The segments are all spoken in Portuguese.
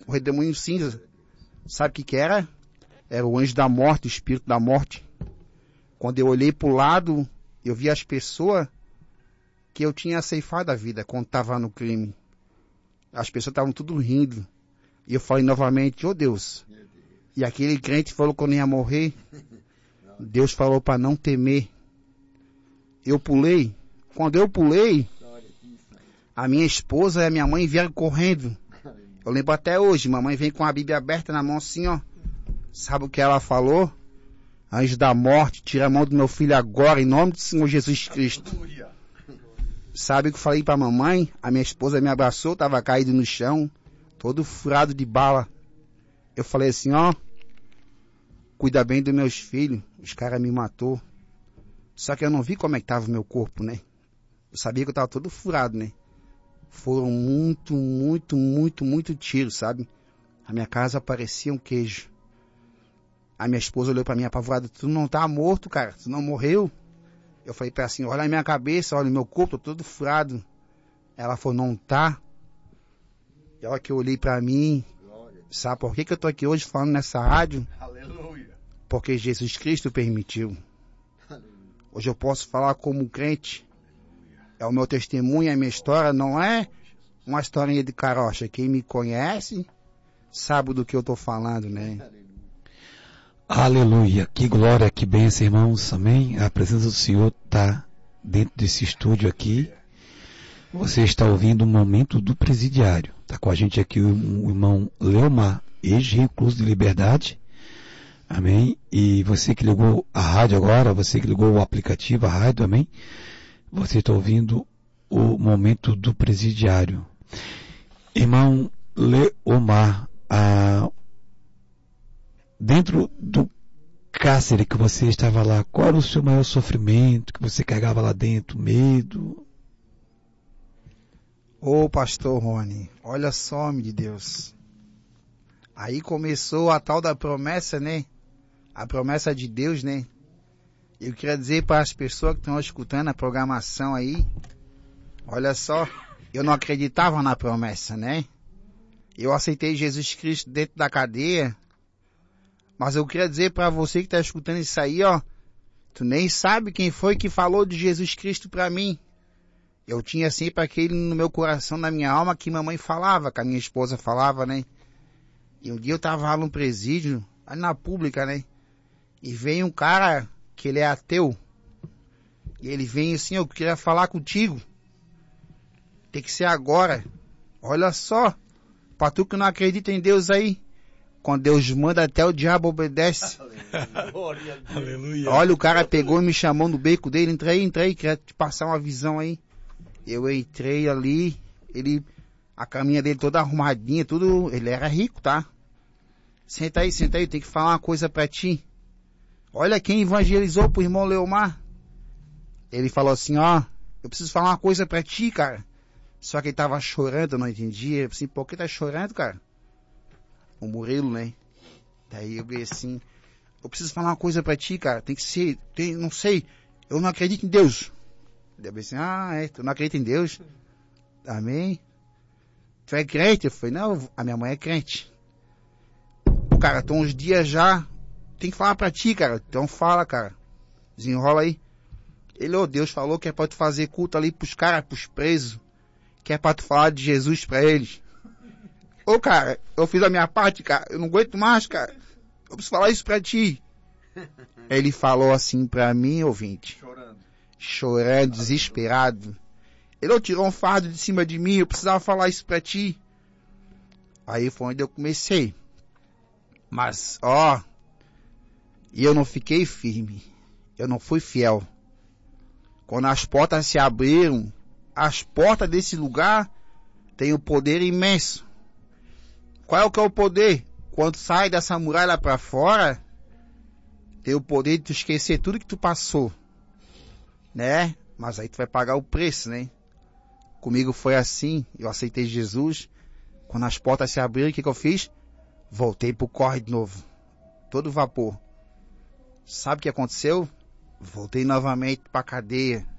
o redemoinho cinza. Sabe o que era? Era o anjo da morte, o espírito da morte. Quando eu olhei pro lado, eu vi as pessoas que eu tinha ceifado a vida quando estava no crime. As pessoas estavam tudo rindo. E eu falei novamente, ô Deus. E aquele crente falou que eu não ia morrer. Deus falou para não temer. Eu pulei. Quando eu pulei, a minha esposa e a minha mãe vieram correndo. Eu lembro até hoje, mamãe vem com a Bíblia aberta na mão assim, ó. Sabe o que ela falou? Anjo da morte, tira a mão do meu filho agora, em nome do Senhor Jesus Cristo. Sabe o que eu falei pra mamãe? A minha esposa me abraçou, tava caído no chão, todo furado de bala. Eu falei assim, ó, cuida bem dos meus filhos, os caras me matou. Só que eu não vi como é que tava o meu corpo, né? Eu sabia que eu tava todo furado, né? Foram muito tiros, sabe? A minha casa parecia um queijo. A minha esposa olhou pra mim apavorada, tu não tá morto, cara, tu não morreu? Eu falei pra ela assim, olha a minha cabeça, olha o meu corpo, tô todo furado. Ela falou, não tá? E a hora que eu olhei pra mim, sabe por que eu tô aqui hoje falando nessa rádio? Aleluia. Porque Jesus Cristo permitiu. Hoje eu posso falar como crente. É o meu testemunho, a minha história, não é uma historinha de carocha. Quem me conhece sabe do que eu tô falando, né? Aleluia, que glória, que bênção, irmãos, amém? A presença do Senhor está dentro desse estúdio aqui. Você está ouvindo o momento do presidiário. Está com a gente aqui o irmão Leomar, ex-recluso de liberdade, amém? E você que ligou a rádio agora, você que ligou o aplicativo, a rádio, amém? Você está ouvindo o momento do presidiário. Irmão Leomar, dentro do cárcere que você estava lá, qual era o seu maior sofrimento que você carregava lá dentro? Medo? Ô pastor Rony, olha só, homem de Deus. Aí começou a tal da promessa, né? A promessa de Deus, né? Eu queria dizer para as pessoas que estão escutando a programação aí, olha só, eu não acreditava na promessa, né? Eu aceitei Jesus Cristo dentro da cadeia, mas eu queria dizer para você que está escutando isso aí, ó, tu nem sabe quem foi que falou de Jesus Cristo para mim. Eu tinha sempre aquele no meu coração, na minha alma, que mamãe falava, que a minha esposa falava, né? E um dia eu tava lá no presídio, ali na pública, né? E veio um cara que ele é ateu. E ele vem assim, eu queria falar contigo. Tem que ser agora. Olha só, pra tu que não acredita em Deus aí, quando Deus manda, até o diabo obedece. Aleluia. Olha, o cara pegou e me chamou no beco dele, entrei, queria te passar uma visão aí. Eu entrei ali, a caminha dele toda arrumadinha, tudo, ele era rico, tá? Senta aí, eu tenho que falar uma coisa pra ti. Olha quem evangelizou pro irmão Leomar. Ele falou assim, ó, eu preciso falar uma coisa pra ti, cara. Só que ele tava chorando, eu não entendia. Eu assim, por que tá chorando, cara? O Murilo, né? Daí eu vi assim, eu preciso falar uma coisa pra ti, cara. Tem que ser, não sei, eu não acredito em Deus. Daí eu assim, tu não acredita em Deus? Amém? Tu é crente? Eu falei, não, a minha mãe é crente. Cara, tô uns dias já, tem que falar pra ti, cara. Então fala, cara. Desenrola aí. Ele, Deus falou que é pra tu fazer culto ali pros caras, pros presos. Que é pra tu falar de Jesus pra eles. Cara, eu fiz a minha parte, cara. Eu não aguento mais, cara. Eu preciso falar isso pra ti. Ele falou assim pra mim, ouvinte. Chorando, desesperado. Ele tirou um fardo de cima de mim. Eu precisava falar isso pra ti. Aí foi onde eu comecei. Mas, e eu não fiquei firme. Eu não fui fiel. Quando as portas se abriram, as portas desse lugar têm um poder imenso. Qual é o que é o poder? Quando sai dessa muralha para fora, tem o poder de tu esquecer tudo que tu passou, né? Mas aí tu vai pagar o preço, né? Comigo foi assim, eu aceitei Jesus. Quando as portas se abriram, o que eu fiz? Voltei pro corre de novo. Todo vapor. Sabe o que aconteceu? Voltei novamente pra cadeia.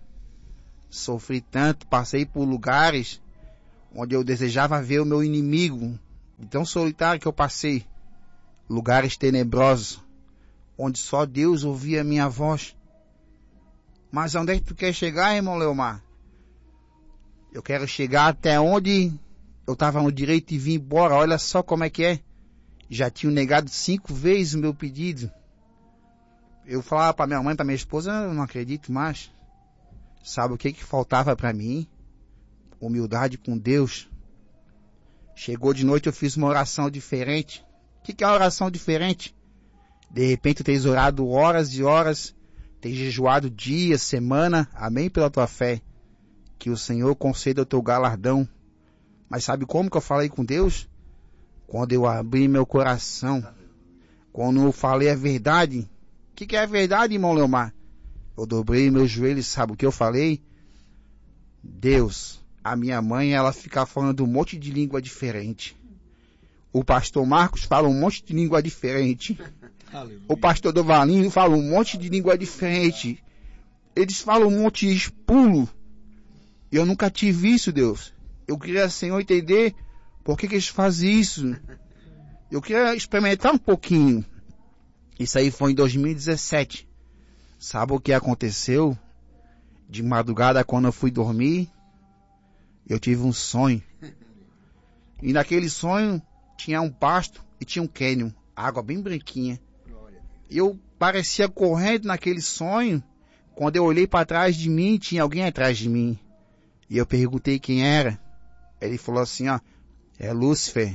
Sofri tanto, passei por lugares onde eu desejava ver o meu inimigo de tão solitário que eu passei, lugares tenebrosos, onde só Deus ouvia a minha voz. Mas onde é que tu quer chegar, irmão Leomar? Eu quero chegar até onde eu estava no direito de vir embora. Olha só como é que é. Já tinha negado 5 vezes o meu pedido. Eu falava para minha mãe, para minha esposa, eu não acredito mais. Sabe o que faltava para mim? Humildade com Deus. Chegou de noite, eu fiz uma oração diferente. O que é uma oração diferente? De repente tu tens orado horas e horas, tens jejuado dias, semana, amém pela tua fé. Que o Senhor conceda o teu galardão. Mas sabe como que eu falei com Deus? Quando eu abri meu coração, quando eu falei a verdade. O que é a verdade, irmão Leomar? Eu dobrei meus joelhos, sabe o que eu falei? Deus, a minha mãe, ela fica falando um monte de língua diferente. O pastor Marcos fala um monte de língua diferente. Aleluia. O pastor Dovalinho fala um monte de língua diferente. Eles falam um monte de pulo. Eu nunca tive isso, Deus. Eu queria, Senhor, entender por que eles fazem isso. Eu queria experimentar um pouquinho. Isso aí foi em 2017. Sabe o que aconteceu? De madrugada, quando eu fui dormir, eu tive um sonho. E naquele sonho, tinha um pasto e tinha um cânion. Água bem branquinha. Eu parecia correndo naquele sonho. Quando eu olhei para trás de mim, tinha alguém atrás de mim. E eu perguntei quem era. Ele falou assim, ó, é Lúcifer.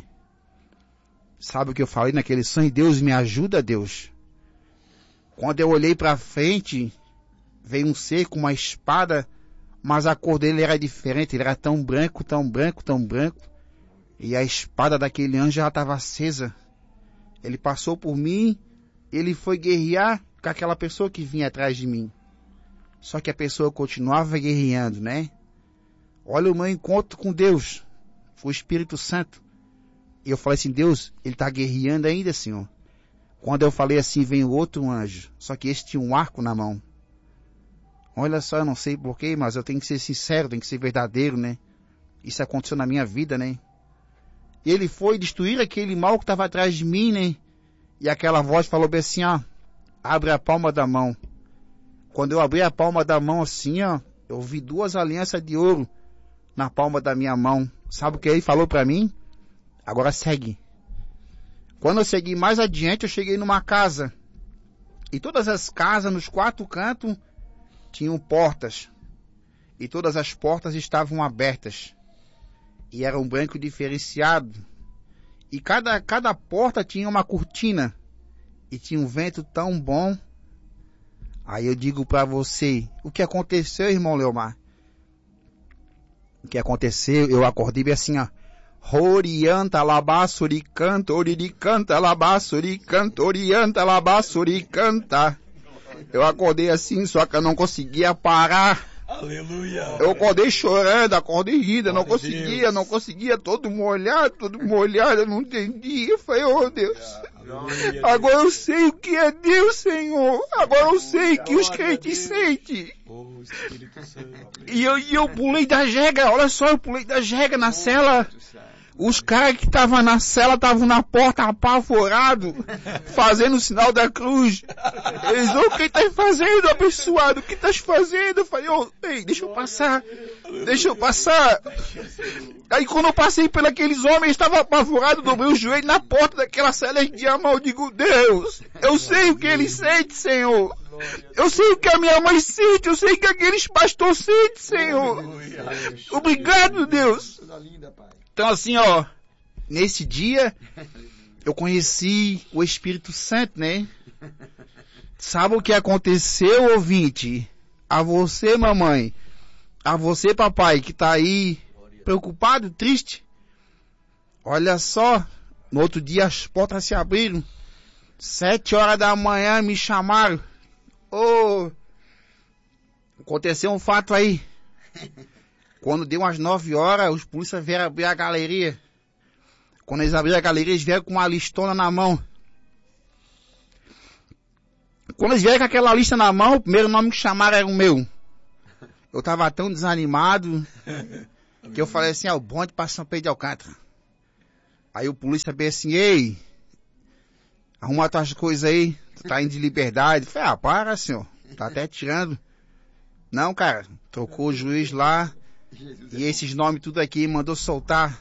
Sabe o que eu falei naquele sonho? Deus me ajuda, Deus. Quando eu olhei para frente, veio um ser com uma espada, mas a cor dele era diferente. Ele era tão branco, tão branco, tão branco. E a espada daquele anjo já estava acesa. Ele passou por mim, ele foi guerrear com aquela pessoa que vinha atrás de mim. Só que a pessoa continuava guerreando, né? Olha o meu encontro com Deus. Foi o Espírito Santo. E eu falei assim, Deus, ele está guerreando ainda, Senhor. Quando eu falei assim, vem outro anjo. Só que esse tinha um arco na mão. Olha só, eu não sei porquê, mas eu tenho que ser sincero, tenho que ser verdadeiro, né? Isso aconteceu na minha vida, né? E ele foi destruir aquele mal que estava atrás de mim, né? E aquela voz falou bem assim, ó, abre a palma da mão. Quando eu abri a palma da mão assim, ó, eu vi 2 alianças de ouro na palma da minha mão. Sabe o que ele falou para mim? Agora segue. Quando eu segui mais adiante, eu cheguei numa casa. E todas as casas, nos 4 cantos, tinham portas. E todas as portas estavam abertas. E era um branco diferenciado. E cada porta tinha uma cortina. E tinha um vento tão bom. Aí eu digo para você, o que aconteceu, irmão Leomar? O que aconteceu? Eu acordei bem assim, ó. Orianta labassuri canta, oriricanta labassuri canta, orianta labassuri canta. Eu acordei assim, só que eu não conseguia parar. Aleluia. Eu acordei chorando, acordei rindo, não conseguia, todo molhado, eu não entendia. Eu falei, oh Deus, agora eu sei o que é Deus, Senhor. Agora eu sei que os crentes sentem. E eu pulei da jega, olha só, eu pulei da jega na cela. Os caras que estavam na cela estavam na porta apavorados, fazendo o sinal da cruz. Eles, o que estás fazendo, abençoado? O que estás fazendo? Eu falei, ei, deixa eu passar. Aí quando eu passei por aqueles homens, estava apavorado, dobrei o joelho na porta daquela cela de diamante. Eu digo, Deus, eu sei o que eles sentem, Senhor. Eu sei o que a minha mãe sente, eu sei o que aqueles pastores sentem, Senhor. Obrigado, Deus. Então assim, ó, nesse dia, eu conheci o Espírito Santo, né? Sabe o que aconteceu, ouvinte? A você, mamãe, a você, papai, que tá aí preocupado, triste. Olha só, no outro dia as portas se abriram. 7 horas da manhã me chamaram. Aconteceu um fato aí. Quando deu umas 9 horas, os polícias vieram abrir a galeria. Quando eles abriram a galeria, eles vieram com uma listona na mão. Quando eles vieram com aquela lista na mão, o primeiro nome que chamaram era o meu. Eu tava tão desanimado que eu falei assim, o bonde para São Pedro de Alcântara. Aí o polícia bem assim, ei, arruma tuas coisas aí, tu tá indo de liberdade. Eu falei, para, senhor, tá até tirando. Não, cara, trocou o juiz lá, e esses nomes tudo aqui, mandou soltar.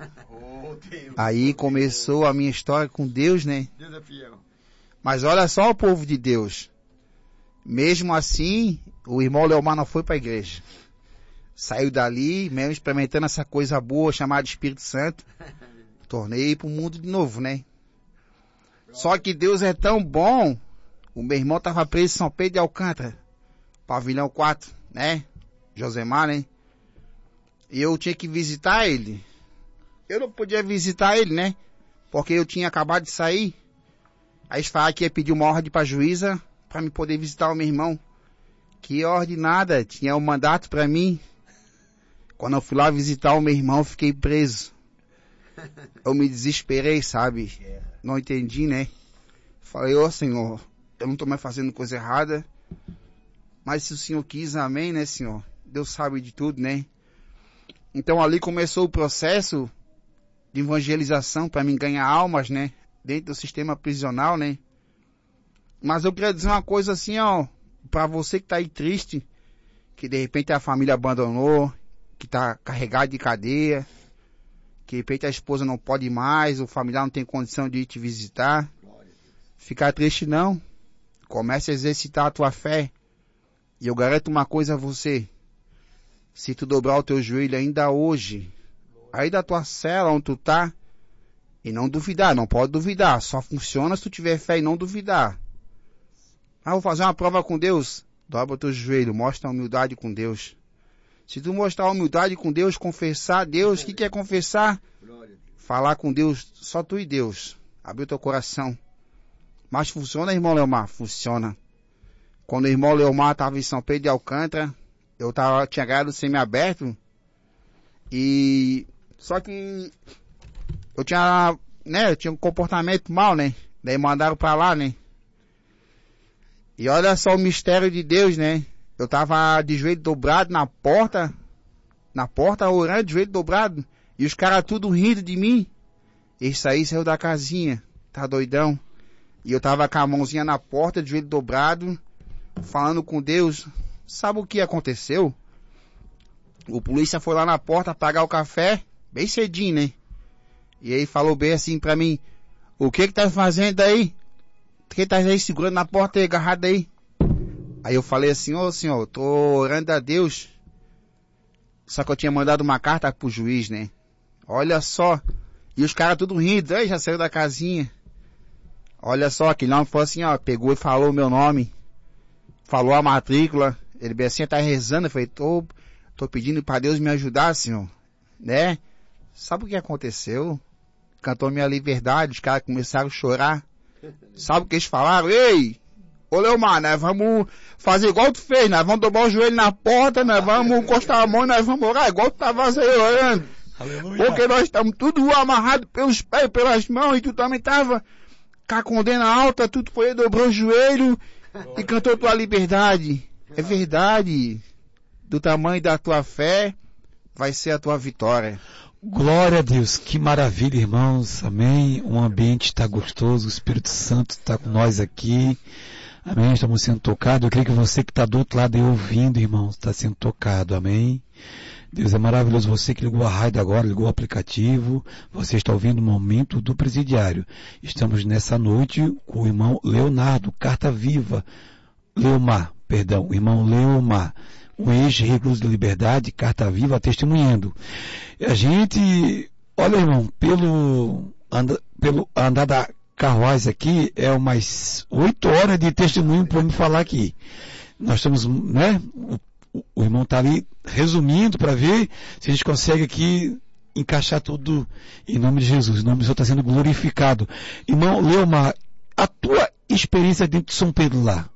Aí começou a minha história com Deus, né? Deus é fiel. Mas olha só o povo de Deus. Mesmo assim, o irmão Leomar não foi para a igreja. Saiu dali, mesmo experimentando essa coisa boa chamada Espírito Santo. Tornei para o mundo de novo, né? Só que Deus é tão bom. O meu irmão estava preso em São Pedro de Alcântara. Pavilhão 4, né? Josemar, né? E eu tinha que visitar ele. Eu não podia visitar ele, né? Porque eu tinha acabado de sair. Aí eles falaram que ia pedir uma ordem para a juíza para me poder visitar o meu irmão. Que ordem nada, tinha um mandato para mim. Quando eu fui lá visitar o meu irmão, eu fiquei preso. Eu me desesperei, sabe? Não entendi, né? Falei, ô Senhor, eu não estou mais fazendo coisa errada. Mas se o Senhor quis, amém, né, Senhor? Deus sabe de tudo, né? Então ali começou o processo de evangelização para mim ganhar almas, né? Dentro do sistema prisional, né? Mas eu queria dizer uma coisa assim, ó, para você que tá aí triste, que de repente a família abandonou, que tá carregado de cadeia, que de repente a esposa não pode mais, o familiar não tem condição de ir te visitar. Ficar triste não. Comece a exercitar a tua fé. E eu garanto uma coisa a você. Se tu dobrar o teu joelho ainda hoje, aí da tua cela onde tu tá, e não duvidar, não pode duvidar. Só funciona se tu tiver fé e não duvidar. Ah, vou fazer uma prova com Deus. Dobra o teu joelho, mostra a humildade com Deus. Se tu mostrar a humildade com Deus, confessar a Deus, o que é confessar? Falar com Deus, só tu e Deus. Abrir o teu coração. Mas funciona, irmão Leomar? Funciona. Quando o irmão Leomar estava em São Pedro de Alcântara, tinha ganhado semi-aberto. E só que eu tinha um comportamento mal, né? Daí mandaram pra lá, né? E olha só o mistério de Deus, né? Eu tava de joelho dobrado na porta orando de joelho dobrado, e os caras tudo rindo de mim. Esse aí saiu da casinha, tá doidão? E eu tava com a mãozinha na porta, de joelho dobrado, falando com Deus. Sabe o que aconteceu? O polícia foi lá na porta pagar o café, bem cedinho, né? E aí falou bem assim pra mim, o que tá fazendo aí? Quem tá aí segurando na porta aí, agarrado aí? Aí eu falei assim, ô senhor, eu tô orando a Deus. Só que eu tinha mandado uma carta pro juiz, né? Olha só. E os caras tudo rindo, aí já saiu da casinha. Olha só, aquele homem foi assim, ó, pegou e falou o meu nome. Falou a matrícula. Ele bem assim, tá rezando. Eu falei, tô pedindo pra Deus me ajudar, senhor. Né? Sabe o que aconteceu? Cantou minha liberdade, os caras começaram a chorar. Sabe o que eles falaram? Ei, ô Leomar, nós vamos fazer igual tu fez, nós vamos dobrar o joelho na porta, nós vamos encostar a mão e nós vamos orar igual tu tava aí orando. Aleluia. Porque nós estamos tudo amarrado pelos pés, pelas mãos, e tu também tava com a condena alta, tu foi, dobrou o joelho e cantou tua liberdade. É verdade. Do tamanho da tua fé, vai ser a tua vitória. Glória a Deus, que maravilha, irmãos, amém, o ambiente está gostoso, o Espírito Santo está com nós aqui, amém, estamos sendo tocados, eu creio que você que está do outro lado aí ouvindo, irmãos, está sendo tocado, amém. Deus é maravilhoso, você que ligou a rádio agora, ligou o aplicativo, você está ouvindo o Momento do Presidiário. Estamos nessa noite com o irmão Leonardo, Carta Viva, o irmão Leomar, um ex-recluso de liberdade, Carta Viva, testemunhando. E a gente, olha irmão, pelo andar da carruagem aqui, é umas 8 horas de testemunho para me falar aqui. Nós estamos, né, o irmão está ali resumindo para ver se a gente consegue aqui encaixar tudo em nome de Jesus. O nome do Senhor está sendo glorificado. Irmão Leomar, a tua experiência dentro de São Pedro lá?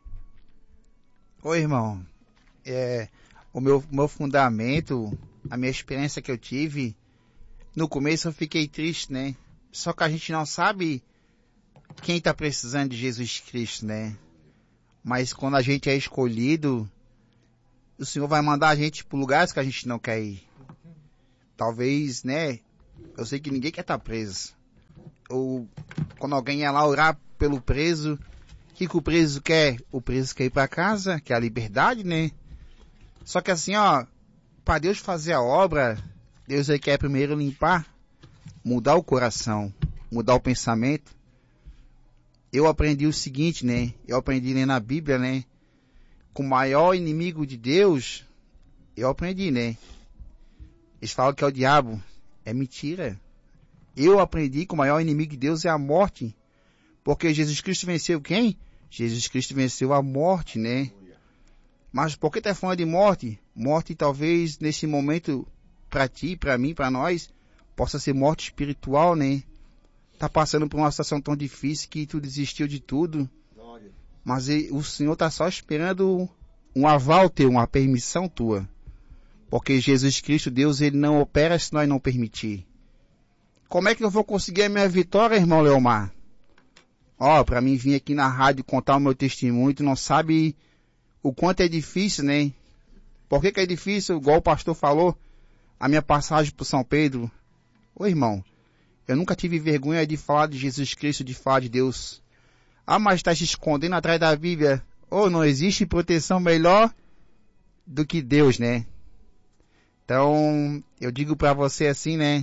Oi, irmão. O meu fundamento, a minha experiência que eu tive, no começo eu fiquei triste, né? Só que a gente não sabe quem está precisando de Jesus Cristo, né? Mas quando a gente é escolhido, o Senhor vai mandar a gente para lugares que a gente não quer ir. Talvez, né? Eu sei que ninguém quer estar preso. Ou quando alguém ia lá orar pelo preso, o que o preso quer? O preso quer ir para casa, quer a liberdade, né? Só que assim, ó, para Deus fazer a obra, Deus quer primeiro limpar, mudar o coração, mudar o pensamento. Eu aprendi o seguinte, né? Eu aprendi né, na Bíblia, né? Com o maior inimigo de Deus, eu aprendi, né? Eles falam que é o diabo. É mentira. Eu aprendi que o maior inimigo de Deus é a morte. Porque Jesus Cristo venceu quem? Jesus Cristo venceu a morte, né? Mas por que tá falando de morte? Morte talvez nesse momento, para ti, para mim, para nós, possa ser morte espiritual, né? Tá passando por uma situação tão difícil que tu desistiu de tudo. Mas o Senhor tá só esperando um aval teu, uma permissão tua. Porque Jesus Cristo, Deus, ele não opera se nós não permitir. Como é que eu vou conseguir a minha vitória, irmão Leomar? Ó, para mim vir aqui na rádio contar o meu testemunho, tu não sabe o quanto é difícil, né? Por que é difícil? Igual o pastor falou, a minha passagem por São Pedro. Ô irmão, eu nunca tive vergonha de falar de Jesus Cristo, de falar de Deus. Ah, mas está se escondendo atrás da Bíblia. Ou não existe proteção melhor do que Deus, né? Então, eu digo para você assim, né?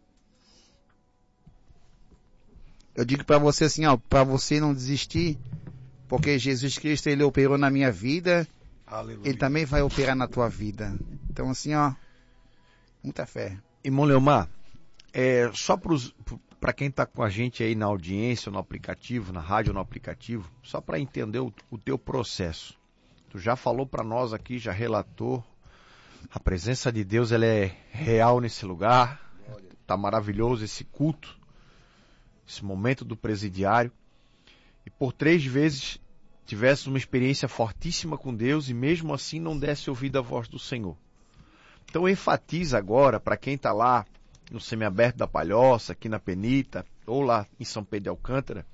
Eu digo para você assim, ó, para você não desistir, porque Jesus Cristo, ele operou na minha vida, Aleluia. ele também vai operar na tua vida. Então assim, ó, muita fé. Irmão Leomar, só para quem está com a gente aí na audiência, no aplicativo, na rádio ou no aplicativo, só para entender o teu processo. Tu já falou para nós aqui, já relatou, a presença de Deus ela é real nesse lugar, tá maravilhoso esse culto, esse momento do presidiário, e por 3 vezes tivesse uma experiência fortíssima com Deus e mesmo assim não desse ouvido à voz do Senhor. Então enfatiza agora para quem está lá no semiaberto da Palhoça, aqui na Penita, ou lá em São Pedro de Alcântara,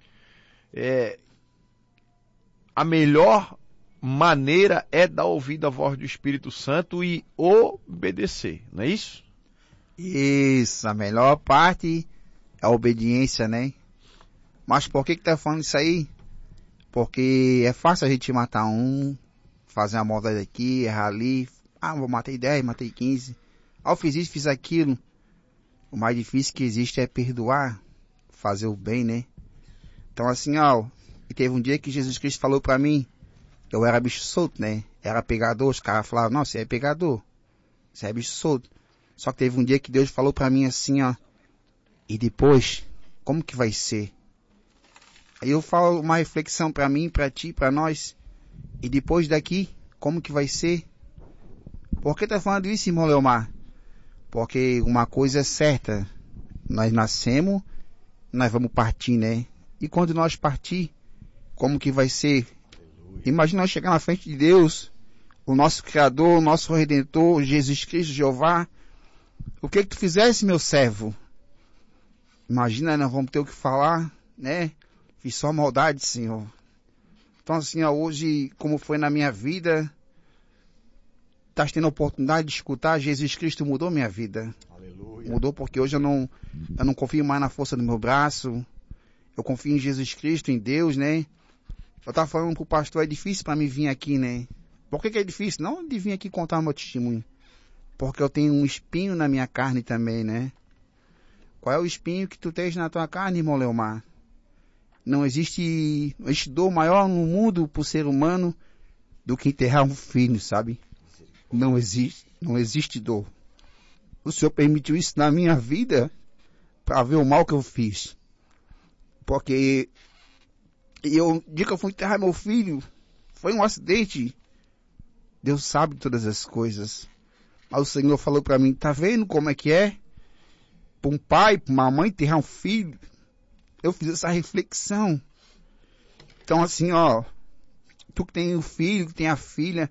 a melhor maneira é dar ouvido à voz do Espírito Santo e obedecer, não é isso? Isso, a melhor parte é a obediência, né? Mas por que tá falando isso aí? Porque é fácil a gente matar um, fazer uma maldade aqui, errar ali. Ah, eu matei 10, matei 15. Ah, eu fiz isso, fiz aquilo. O mais difícil que existe é perdoar, fazer o bem, né? Então assim, ó, e teve um dia que Jesus Cristo falou pra mim, eu era bicho solto, né? Era pegador, os caras falavam, não, você é pegador, você é bicho solto. Só que teve um dia que Deus falou pra mim assim, ó, e depois, como que vai ser? Aí eu falo uma reflexão pra mim, pra ti, pra nós, e depois daqui, como que vai ser? Por que tá falando isso, irmão Leomar? Porque uma coisa é certa, nós nascemos, nós vamos partir, né? E quando nós partir, como que vai ser? Imagina nós chegar na frente de Deus, o nosso Criador, o nosso Redentor, Jesus Cristo, Jeová. O que tu fizesse, meu servo? Imagina, nós vamos ter o que falar, né? Fiz só maldade, Senhor. Então assim, ó, hoje, como foi na minha vida, estás tendo a oportunidade de escutar, Jesus Cristo mudou minha vida. Aleluia. Mudou porque hoje eu não confio mais na força do meu braço. Eu confio em Jesus Cristo, em Deus, né? Eu tava falando pro pastor, é difícil para mim vir aqui, né? Por que é difícil? Não de vir aqui contar o meu testemunho. Porque eu tenho um espinho na minha carne também, né? Qual é o espinho que tu tens na tua carne, irmão Leomar? Não existe dor maior no mundo pro ser humano do que enterrar um filho, sabe? Não existe dor. O Senhor permitiu isso na minha vida para ver o mal que eu fiz. Porque o dia que eu fui enterrar meu filho, foi um acidente. Deus sabe todas as coisas. Mas o Senhor falou para mim, tá vendo como é que é? Para um pai, para uma mãe enterrar um filho. Eu fiz essa reflexão. Então assim, ó, tu que tem o filho, que tem a filha,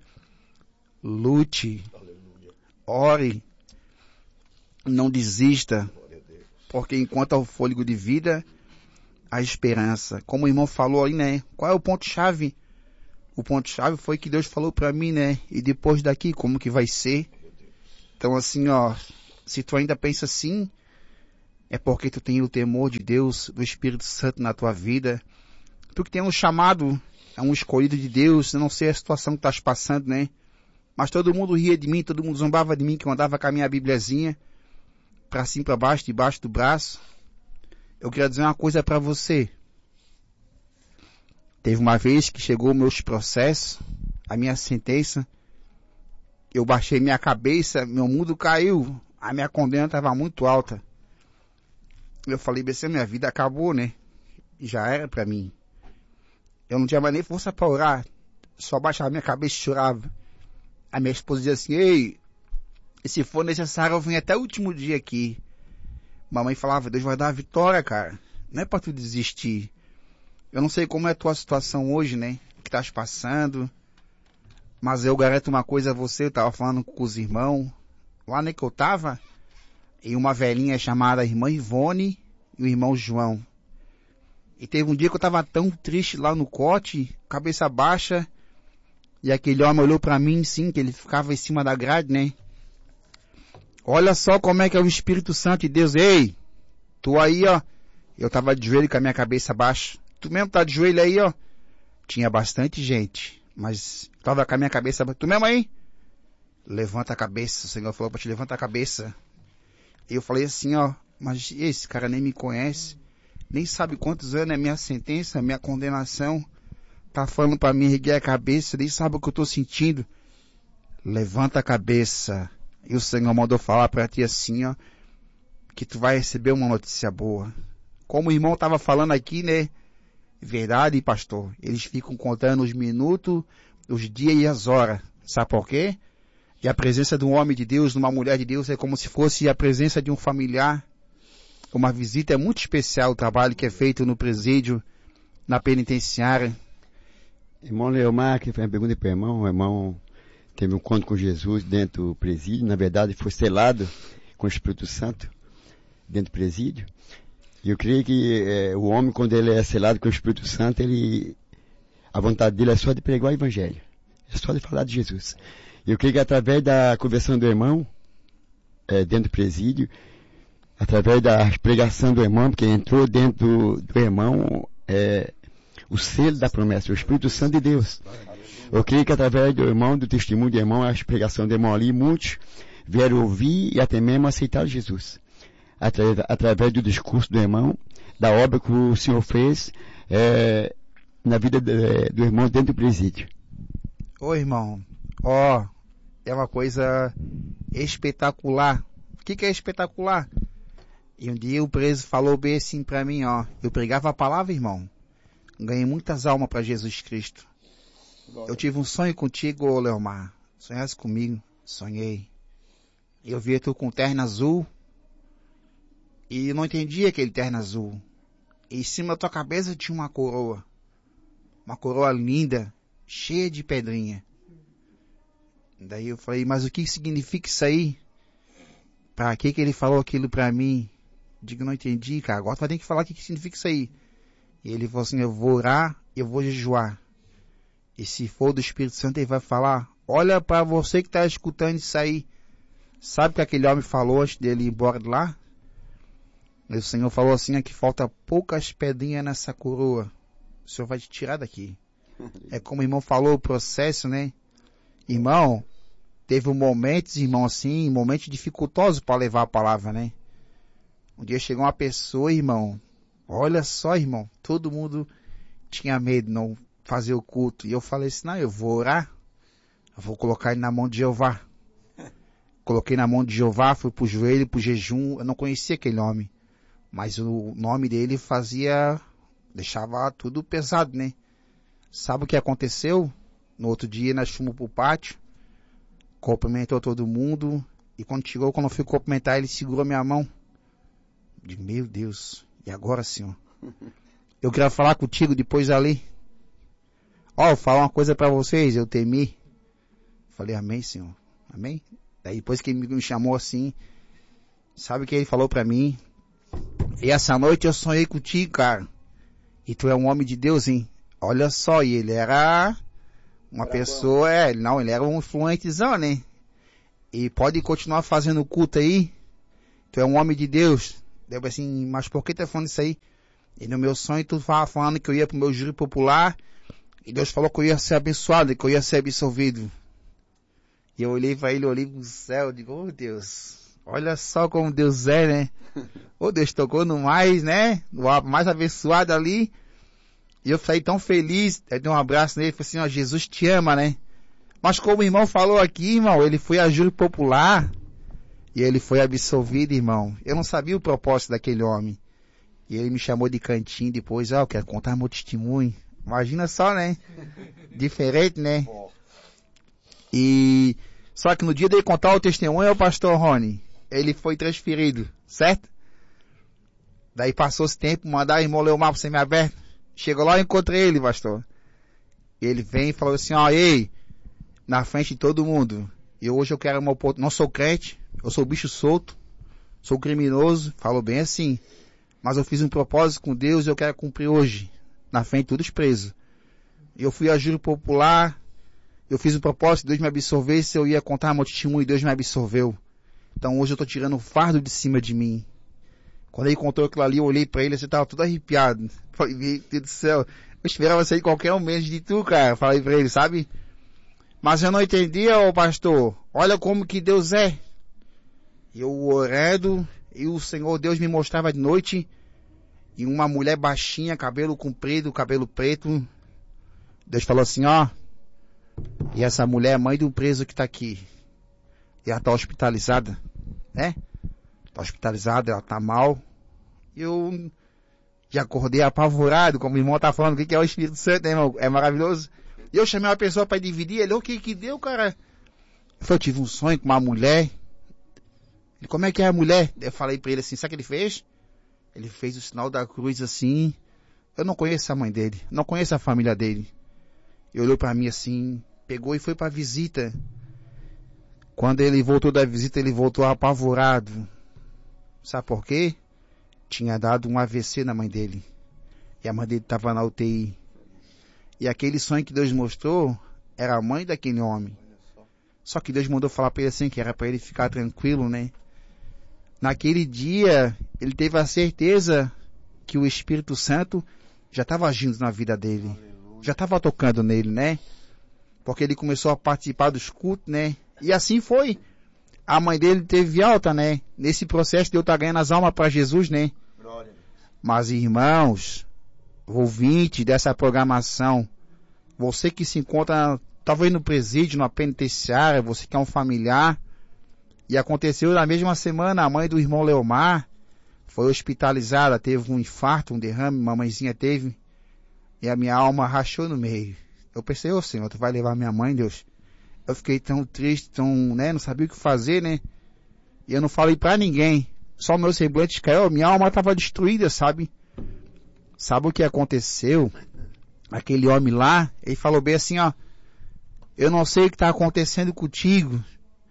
lute, ore, não desista, porque enquanto há o fôlego de vida, há esperança. Como o irmão falou aí, né? Qual é o ponto-chave? O ponto-chave foi que Deus falou para mim, né? E depois daqui, como que vai ser? Então assim, ó, se tu ainda pensa assim, é porque tu tem o temor de Deus, do Espírito Santo na tua vida. Tu que tem um chamado, é um escolhido de Deus, eu não sei a situação que estás passando, né? Mas todo mundo ria de mim, todo mundo zombava de mim, que eu andava com a minha bibliazinha, pra cima, pra baixo, debaixo do braço. Eu queria dizer uma coisa pra você. Teve uma vez que chegou meus processos, a minha sentença, eu baixei minha cabeça, meu mundo caiu, a minha condena estava muito alta. Eu falei, BC, minha vida acabou, né? Já era pra mim. Eu não tinha mais nem força pra orar, só baixava minha cabeça e chorava. A minha esposa dizia assim, ei, se for necessário eu venho até o último dia aqui. Mamãe falava, Deus vai dar a vitória, cara. Não é pra tu desistir. Eu não sei como é a tua situação hoje, né? O que estás passando. Mas eu garanto uma coisa a você, eu tava falando com os irmãos. Lá nem que eu tava, e uma velhinha chamada irmã Ivone e o irmão João. E teve um dia que eu tava tão triste lá no cote, cabeça baixa, e aquele homem olhou pra mim, sim, que ele ficava em cima da grade, né? Olha só como é que é o Espírito Santo de Deus. Ei, tu aí, ó. Eu tava de joelho com a minha cabeça baixa. Tu mesmo tá de joelho aí, ó. Tinha bastante gente, mas tava com a minha cabeça baixa. Tu mesmo aí? Levanta a cabeça. O Senhor falou pra te levantar a cabeça. E eu falei assim, ó. Mas esse cara nem me conhece. Nem sabe quantos anos é minha sentença, minha condenação. Tá falando pra mim erguer a cabeça. Nem sabe o que eu tô sentindo. Levanta a cabeça. E o Senhor mandou falar pra ti assim, ó. Que tu vai receber uma notícia boa. Como o irmão tava falando aqui, né? Verdade, pastor. Eles ficam contando os minutos, os dias e as horas. Sabe por quê? E a presença de um homem de Deus, de uma mulher de Deus, é como se fosse a presença de um familiar. Uma visita é muito especial o trabalho que é feito no presídio, na penitenciária. Irmão Leomar, que fez uma pergunta para o irmão. O irmão teve um encontro com Jesus dentro do presídio. Na verdade, foi selado com o Espírito Santo dentro do presídio. E eu creio que o homem, quando ele é selado com o Espírito Santo, a vontade dele é só de pregar o Evangelho. É só de falar de Jesus. E eu creio que através da conversão do irmão, dentro do presídio, através da pregação do irmão, porque entrou dentro do irmão o selo da promessa, o Espírito Santo de Deus. Eu creio que através do irmão, do testemunho do irmão, a pregação do irmão ali, muitos vieram ouvir e até mesmo aceitar Jesus. Através do discurso do irmão, da obra que o Senhor fez na vida do irmão dentro do presídio. Ô irmão, é uma coisa espetacular. O que é espetacular? E um dia o preso falou bem assim pra mim, ó. Eu pregava a palavra, irmão. Ganhei muitas almas pra Jesus Cristo. Eu tive um sonho contigo, ô Leomar. Sonhasse comigo? Sonhei. Eu vi tu com terno azul. E não entendi aquele terno azul. E em cima da tua cabeça tinha uma coroa. Uma coroa linda, cheia de pedrinha. Daí eu falei, mas o que significa isso aí? Pra que ele falou aquilo pra mim? Digo, não entendi, cara. Agora tu vai ter que falar o que significa isso aí. E ele falou assim, eu vou orar, eu vou jejuar. E se for do Espírito Santo, ele vai falar, olha pra você que tá escutando isso aí. Sabe o que aquele homem falou antes dele ir embora de lá? E o Senhor falou assim, que falta poucas pedrinhas nessa coroa. O Senhor vai te tirar daqui. É como o irmão falou, o processo, né? Irmão, teve momentos, irmão, assim, momentos dificultosos para levar a palavra, né? Um dia chegou uma pessoa, irmão, olha só, irmão, todo mundo tinha medo de não fazer o culto. E eu falei assim, não, eu vou orar, eu vou colocar ele na mão de Jeová. Coloquei na mão de Jeová, fui pro joelho, pro jejum, eu não conhecia aquele homem. Mas o nome dele deixava tudo pesado, né? Sabe o que aconteceu? No outro dia nós fomos pro pátio, cumprimentou todo mundo, e quando eu fui cumprimentar, ele segurou minha mão. Digo, meu Deus, e agora, Senhor? Eu queria falar contigo depois ali. Vou falar uma coisa para vocês, eu temi. Falei, amém, Senhor, amém? Daí depois que ele me chamou assim, sabe o que ele falou para mim? E essa noite eu sonhei contigo, cara. E tu é um homem de Deus, hein? Olha só, e ele era uma pessoa, ele era um influentezão, né? E pode continuar fazendo culto aí. Tu é um homem de Deus. Deu assim, mas por que tá falando isso aí? E no meu sonho tu tava falando que eu ia pro meu júri popular, e Deus falou que eu ia ser abençoado, que eu ia ser absolvido. E eu olhei pra ele, olhei pro céu, digo, oh Deus, olha só como Deus é, né? Oh Deus, tocou no mais, né? No mais abençoado ali. E eu saí tão feliz, eu dei um abraço nele, falei assim, ó, Jesus te ama, né? Mas como o irmão falou aqui, irmão, ele foi a júri popular, e ele foi absolvido, irmão. Eu não sabia o propósito daquele homem. E ele me chamou de cantinho depois, ó, eu quero contar meu testemunho. Imagina só, né? Diferente, né? E só que no dia dele contar o testemunho, o pastor Rony, ele foi transferido, certo? Daí passou esse tempo, mandaram o irmão Leomar pro semi-aberto. Chegou lá e encontrei ele, pastor. Ele vem e falou assim, ó, ei, na frente de todo mundo. E hoje eu quero uma oportunidade. Não sou crente, eu sou bicho solto, sou criminoso, falou bem assim. Mas eu fiz um propósito com Deus e eu quero cumprir hoje. Na frente de todos presos. Eu fui a júri popular, eu fiz um propósito, Deus me absolvesse, eu ia contar meu testemunho e Deus me absolveu. Então hoje eu tô tirando o fardo de cima de mim. Quando ele contou aquilo ali, eu olhei pra ele, você tava todo arrepiado. Falei, meu Deus do céu, eu esperava sair qualquer um menos de tu, cara. Falei pra ele, sabe? Mas eu não entendia, ô pastor, olha como que Deus é. Eu orando, e o Senhor Deus me mostrava de noite, e uma mulher baixinha, cabelo comprido, cabelo preto. Deus falou assim, ó, e essa mulher é mãe do preso que tá aqui. E ela tá hospitalizada, né? Tá hospitalizada, ela tá mal. Eu já acordei apavorado, como o irmão tá falando, o que é o Espírito Santo, né, irmão? É maravilhoso. E eu chamei uma pessoa para dividir, ele, o que deu, cara? Eu tive um sonho com uma mulher. Ele, como é que é a mulher? Eu falei pra ele assim, sabe o que ele fez? Ele fez o sinal da cruz assim. Eu não conheço a mãe dele, não conheço a família dele. Ele olhou pra mim assim, pegou e foi pra visita. Quando ele voltou da visita, ele voltou apavorado. Sabe por quê? Tinha dado um AVC na mãe dele. E a mãe dele estava na UTI. E aquele sonho que Deus mostrou era a mãe daquele homem. Só que Deus mandou falar para ele assim, que era para ele ficar tranquilo, né? Naquele dia, ele teve a certeza que o Espírito Santo já estava agindo na vida dele. Já estava tocando nele, né? Porque ele começou a participar dos cultos, né? E assim foi. A mãe dele teve alta, né? Nesse processo de eu estar ganhando as almas para Jesus, né? Mas, irmãos, ouvinte dessa programação, você que se encontra talvez no presídio, na penitenciária, você que é um familiar, e aconteceu na mesma semana, a mãe do irmão Leomar foi hospitalizada, teve um infarto, um derrame, mamãezinha teve, e a minha alma rachou no meio. Eu pensei, ô Senhor, tu vai levar minha mãe, Deus? Eu fiquei tão triste, tão, né, não sabia o que fazer, né? E eu não falei pra ninguém, só o meu semblante caiu, minha alma estava destruída, sabe? Sabe o que aconteceu? Aquele homem lá, ele falou bem assim, ó, eu não sei o que está acontecendo contigo,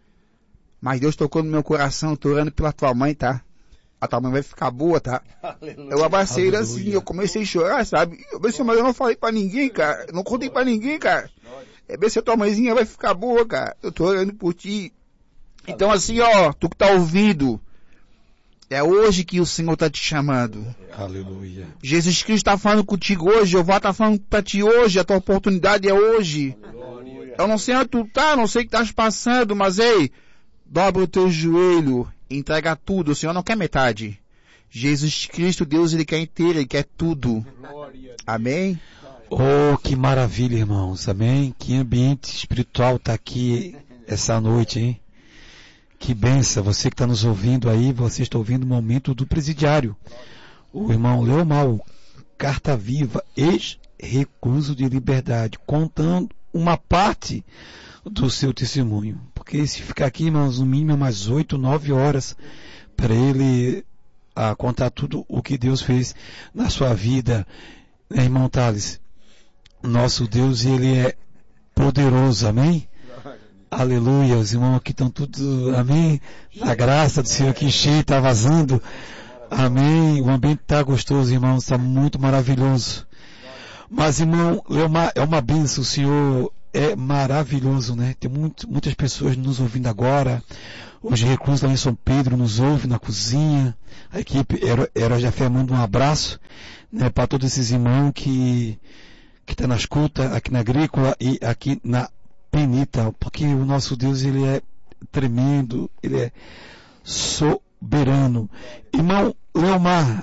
mas Deus tocou no meu coração, eu tô orando pela tua mãe, tá? A tua mãe vai ficar boa, tá? Aleluia. Eu abracei ele assim, eu comecei a chorar, sabe? Eu pensei, mas eu não falei pra ninguém, cara, eu não contei pra ninguém, cara. É bem se a tua mãezinha vai ficar boa, cara, eu tô orando por ti. Então assim, ó, tu que tá ouvindo, é hoje que o Senhor está te chamando. Aleluia. Jesus Cristo está falando contigo hoje. Jeová está falando para ti hoje. A tua oportunidade é hoje. Aleluia. Eu não sei onde tu tá, não sei o que estás passando, mas ei, dobra o teu joelho, entrega tudo. O Senhor não quer metade. Jesus Cristo, Deus, Ele quer inteiro, Ele quer tudo. Amém? Oh, que maravilha, irmãos. Amém? Que ambiente espiritual está aqui essa noite, hein? Que benção, você que está nos ouvindo aí, você está ouvindo o momento do presidiário. O irmão Leomar, carta viva, ex-recluso de liberdade, contando uma parte do seu testemunho. Porque se ficar aqui, irmãos, no mínimo umas 8, 9 horas, para ele contar tudo o que Deus fez na sua vida. Irmão Thales, nosso Deus, Ele é poderoso, amém? Aleluia, os irmãos aqui estão tudo, amém? A graça do Senhor aqui cheio, está vazando, amém? O ambiente está gostoso, irmãos, está muito maravilhoso. Mas, irmão Leomar, é uma bênção o Senhor é maravilhoso, né? Tem muitas pessoas nos ouvindo agora. Os reclusos lá em São Pedro nos ouvem na cozinha. A equipe Heróis da Fé manda um abraço, né, para todos esses irmãos que estão na escuta aqui na Agrícola e aqui na Penita, porque o nosso Deus, ele é tremendo, ele é soberano. Irmão Leomar,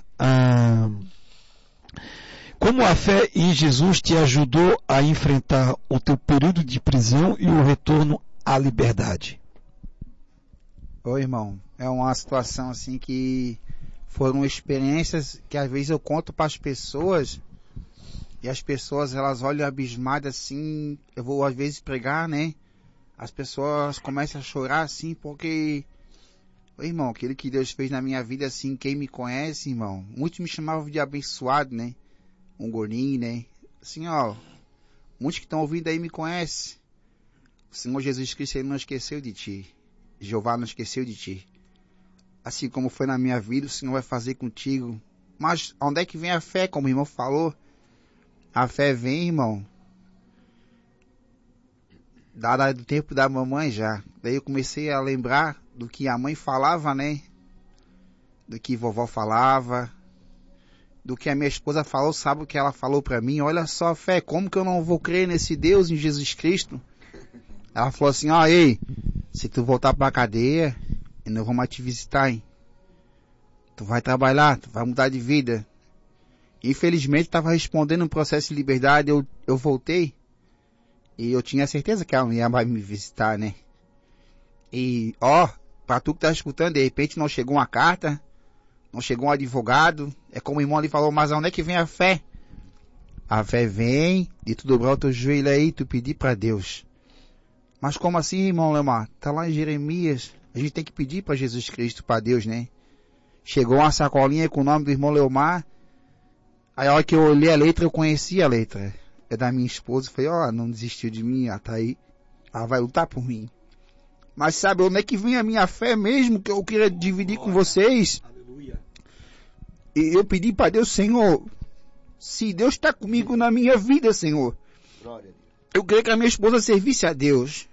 como a fé em Jesus te ajudou a enfrentar o teu período de prisão e o retorno à liberdade? Ô irmão, é uma situação assim que foram experiências que às vezes eu conto para as pessoas e as pessoas elas olham abismadas assim. Eu vou às vezes pregar, né? As pessoas começam a chorar assim porque, ô irmão, aquilo que Deus fez na minha vida assim, quem me conhece, irmão, muitos me chamavam de abençoado, né? Um gordinho, né? Assim, ó, muitos que estão ouvindo aí me conhecem. O Senhor Jesus Cristo, Ele não esqueceu de ti. Jeová não esqueceu de ti. Assim como foi na minha vida, o Senhor vai fazer contigo. Mas onde é que vem a fé, como o irmão falou? A fé vem, irmão, dada do tempo da mamãe já. Daí eu comecei a lembrar do que a mãe falava, né? Do que vovó falava, do que a minha esposa falou. Sabe o que ela falou pra mim? Olha só, fé, como que eu não vou crer nesse Deus, em Jesus Cristo? Ela falou assim, ó, ei, se tu voltar pra cadeia, eu não vou mais te visitar, hein? Tu vai trabalhar, tu vai mudar de vida. Infelizmente, estava respondendo um processo de liberdade, eu voltei. E eu tinha certeza que ela ia me visitar, né? E, ó, pra tu que tá escutando, de repente não chegou uma carta, não chegou um advogado. É como o irmão ali falou, mas onde é que vem a fé? A fé vem de tu dobrar o teu joelho aí e tu pedir pra Deus. Mas como assim, irmão Leomar? Tá lá em Jeremias. A gente tem que pedir para Jesus Cristo, para Deus, né? Chegou uma sacolinha com o nome do irmão Leomar. Aí a hora que eu olhei a letra, eu conheci a letra. É da minha esposa. Eu falei, ó, não desistiu de mim, ela tá aí. Ela vai lutar por mim. Mas sabe onde é que vem a minha fé mesmo, que eu queria dividir com vocês? Aleluia. E eu pedi para Deus, Senhor, se Deus está comigo na minha vida, Senhor, eu queria que a minha esposa servisse a Deus.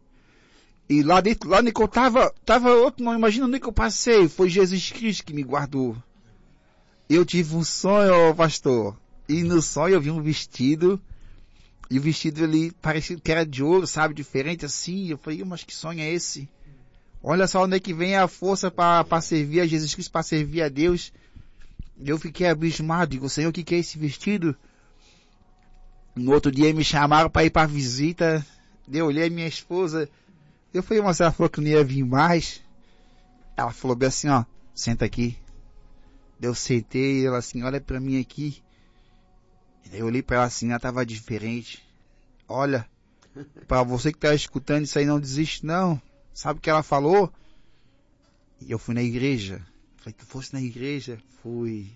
E lá dentro, lá onde eu tava outro, não imagina onde que eu passei. Foi Jesus Cristo que me guardou. Eu tive um sonho, pastor. E no sonho eu vi um vestido. E o vestido ali parecia que era de ouro, sabe? Diferente assim. Eu falei, mas que sonho é esse? Olha só onde é que vem a força para servir a Jesus Cristo, para servir a Deus. Eu fiquei abismado. Digo, Senhor, o que é esse vestido? No outro dia me chamaram para ir para visita. Eu olhei a minha esposa. Eu falei, mas ela falou que não ia vir mais. Ela falou bem assim, ó, senta aqui. Eu sentei, ela assim, olha pra mim aqui. Eu olhei pra ela assim, ela tava diferente. Olha, pra você que tá escutando isso aí, não desiste não. Sabe o que ela falou? E eu fui na igreja. Falei, tu fosse na igreja? Fui.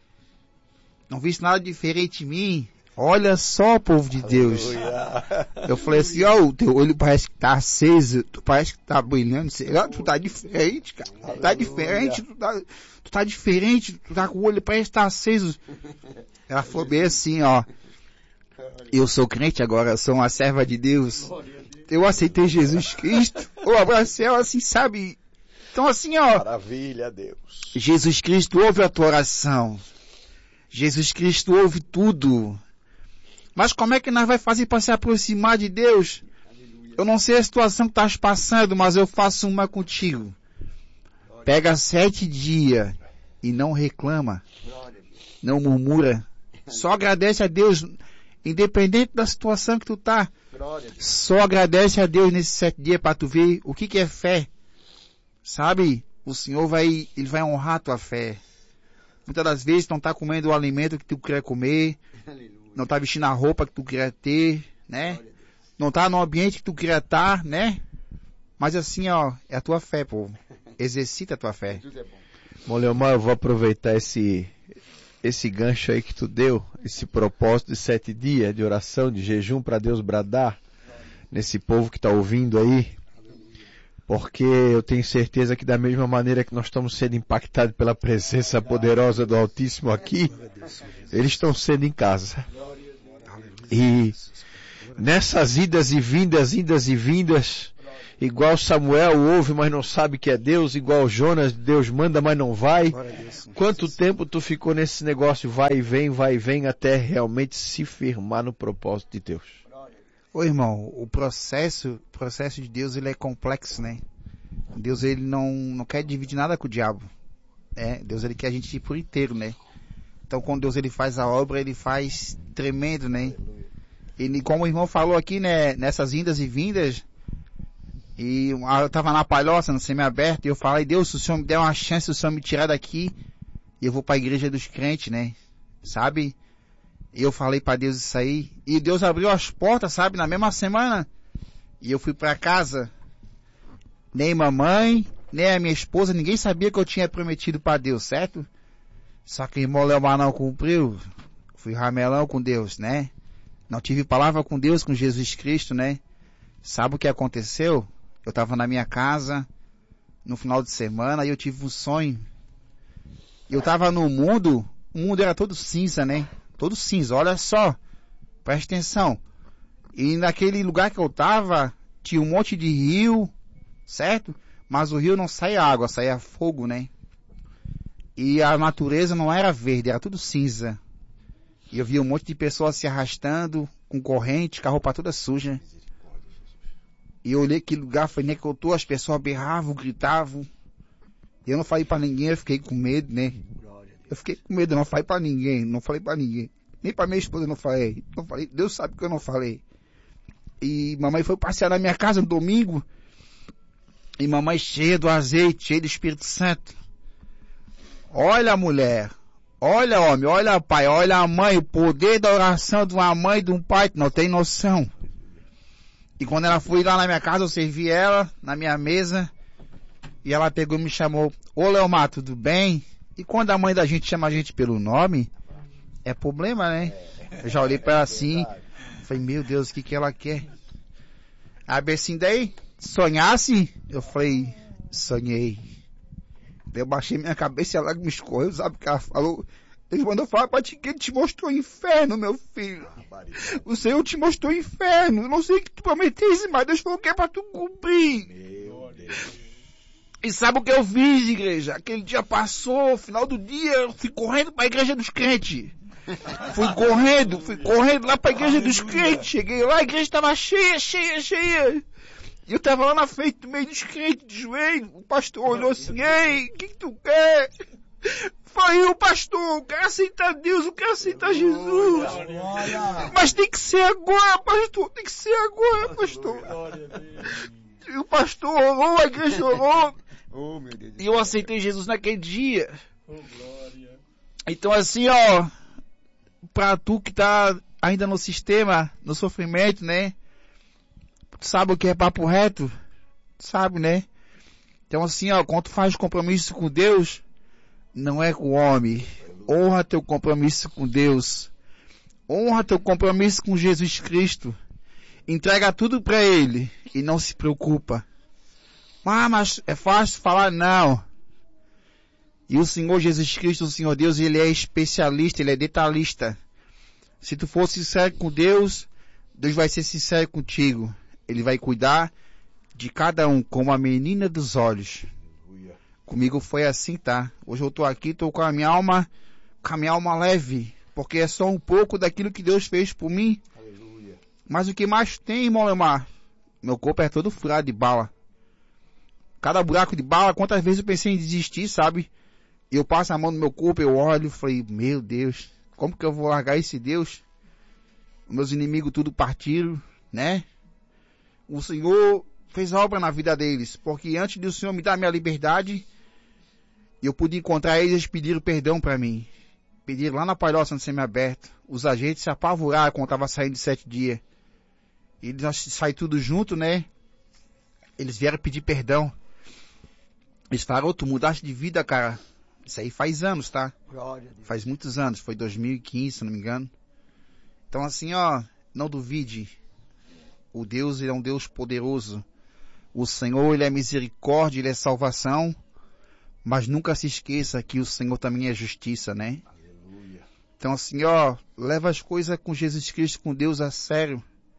Não viste nada diferente em mim? Olha só, povo de Deus. Eu falei assim, ó, o teu olho parece que tá aceso, tu parece que tá brilhando, sei lá, tu tá diferente, cara. Tu tá diferente, tu tá diferente, tu tá com o olho, parece que tá aceso. Ela falou bem assim, ó, eu sou crente agora, eu sou uma serva de Deus. Eu aceitei Jesus Cristo, eu abracei ela assim, sabe? Então assim, ó. Maravilha, Deus. Jesus Cristo ouve a tua oração. Jesus Cristo ouve tudo. Mas como é que nós vai fazer para se aproximar de Deus? Eu não sei a situação que estás passando, mas eu faço uma contigo. Pega 7 dias e não reclama. Não murmura. Só agradece a Deus, independente da situação que tu tá. Só agradece a Deus nesses 7 dias para tu ver o que é fé. Sabe? O Senhor Ele vai honrar a tua fé. Muitas das vezes tu não tá comendo o alimento que tu quer comer. Não tá vestindo a roupa que tu queria ter, né? Não tá no ambiente que tu queria estar, né? Mas assim, ó, é a tua fé, povo. Exercita a tua fé. Bom, Leomar, eu vou aproveitar esse gancho aí que tu deu, esse propósito de 7 dias de oração, de jejum para Deus bradar nesse povo que tá ouvindo aí. Porque eu tenho certeza que da mesma maneira que nós estamos sendo impactados pela presença poderosa do Altíssimo aqui, eles estão sendo em casa. E nessas idas e vindas, igual Samuel ouve, mas não sabe que é Deus, igual Jonas, Deus manda, mas não vai. Quanto tempo tu ficou nesse negócio, vai e vem, até realmente se firmar no propósito de Deus? Ô irmão, o processo de Deus, ele é complexo, né? Deus, ele não quer dividir nada com o diabo. Deus, ele quer a gente ir por inteiro, né? Então, quando Deus, ele faz a obra, ele faz tremendo, né? E como o irmão falou aqui, né? Nessas indas e vindas, e eu tava na palhoça, no semiaberto, e eu falei, Deus, se o Senhor me der uma chance, se o Senhor me tirar daqui, eu vou pra igreja dos crentes, né? Sabe? E eu falei pra Deus isso aí, e Deus abriu as portas, sabe? Na mesma semana, e eu fui pra casa. Nem mamãe, nem a minha esposa, ninguém sabia que eu tinha prometido pra Deus, certo? Só que o irmão Leomar não cumpriu. Fui ramelão com Deus, né? Não tive palavra com Deus, com Jesus Cristo, né? Sabe o que aconteceu? Eu tava na minha casa, no final de semana, e eu tive um sonho. Eu tava no mundo, o mundo era todo cinza, né? Todo cinza, olha só. Presta atenção. E naquele lugar que eu tava, tinha um monte de rio, certo? Mas o rio não saía água, saía fogo, né? E a natureza não era verde, era tudo cinza. E eu via um monte de pessoas se arrastando, com corrente, com a roupa toda suja. E eu olhei aquele lugar, falei, nem que eu tô, as pessoas berravam, gritavam. E eu não falei pra ninguém, eu fiquei com medo, né? Eu fiquei com medo, eu não falei pra ninguém, não falei pra ninguém. Nem pra minha esposa eu não falei. Deus sabe que eu não falei. E mamãe foi passear na minha casa no domingo. E mamãe cheia do azeite, cheia do Espírito Santo. Olha a mulher, olha homem, olha pai, olha a mãe, o poder da oração de uma mãe e de um pai, tu não tem noção. E quando ela foi lá na minha casa, eu servi ela na minha mesa. E ela pegou e me chamou, ô Leomar, tudo bem? E quando a mãe da gente chama a gente pelo nome, é problema, né? Eu já olhei pra ela assim, falei, meu Deus, o que ela quer? Aí assim, daí, sonhasse? Eu falei, sonhei. Eu baixei minha cabeça e ela me escorreu, sabe o que ela falou? Ele mandou falar pra ti que ele te mostrou o inferno, meu filho. O Senhor te mostrou o inferno. Eu não sei o que tu prometesse, mas Deus falou que é pra tu cumprir. Meu Deus. E sabe o que eu fiz, igreja? Aquele dia passou, final do dia, eu fui correndo pra igreja dos crentes. Fui correndo lá pra igreja dos crentes. Cheguei lá, a igreja estava cheia. E eu tava lá na frente, no meio dos crentes, de joelho. O pastor olhou assim, ei, o que tu quer? Falei, o pastor, eu quero aceitar Deus, eu quero aceitar Jesus. Mas tem que ser agora, pastor, tem que ser agora, pastor. E o pastor orou, a igreja orou. E eu aceitei Jesus naquele dia. Então assim, ó, pra tu que tá ainda no sistema, no sofrimento, né? Tu sabe o que é papo reto? Sabe, né? Então assim, ó, quando tu faz compromisso com Deus, não é com o homem. Honra teu compromisso com Deus. Honra teu compromisso com Jesus Cristo. Entrega tudo para Ele e não se preocupa. Ah, mas é fácil falar, não. E o Senhor Jesus Cristo, o Senhor Deus, Ele é especialista, Ele é detalhista. Se tu for sincero com Deus, Deus vai ser sincero contigo. Ele vai cuidar de cada um como a menina dos olhos. Comigo foi assim, tá? Hoje eu tô aqui, tô com a minha alma leve, porque é só um pouco daquilo que Deus fez por mim. Aleluia. Mas o que mais tem, irmão Leomar? Meu corpo é todo furado de bala. Cada buraco de bala, quantas vezes eu pensei em desistir, sabe? Eu passo a mão no meu corpo, eu olho e falei, meu Deus, como que eu vou largar esse Deus? Meus inimigos tudo partiram, né? O Senhor fez obra na vida deles, porque antes do Senhor me dar minha liberdade, eu pude encontrar eles, eles pediram perdão para mim. Pediram lá na palhoça, no semiaberto. Os agentes se apavoraram quando estava saindo de 7 dias. Eles saíram tudo junto, né? Eles vieram pedir perdão. Eles falaram, tu mudaste de vida, cara. Isso aí faz anos, tá? Faz muitos anos, foi 2015, se não me engano. Então assim, ó, não duvide. O Deus, Ele é um Deus poderoso. O Senhor, Ele é misericórdia, Ele é salvação. Mas nunca se esqueça que o Senhor também é justiça, né? Aleluia. Então assim, ó, leva as coisas com Jesus Cristo, com Deus a sério.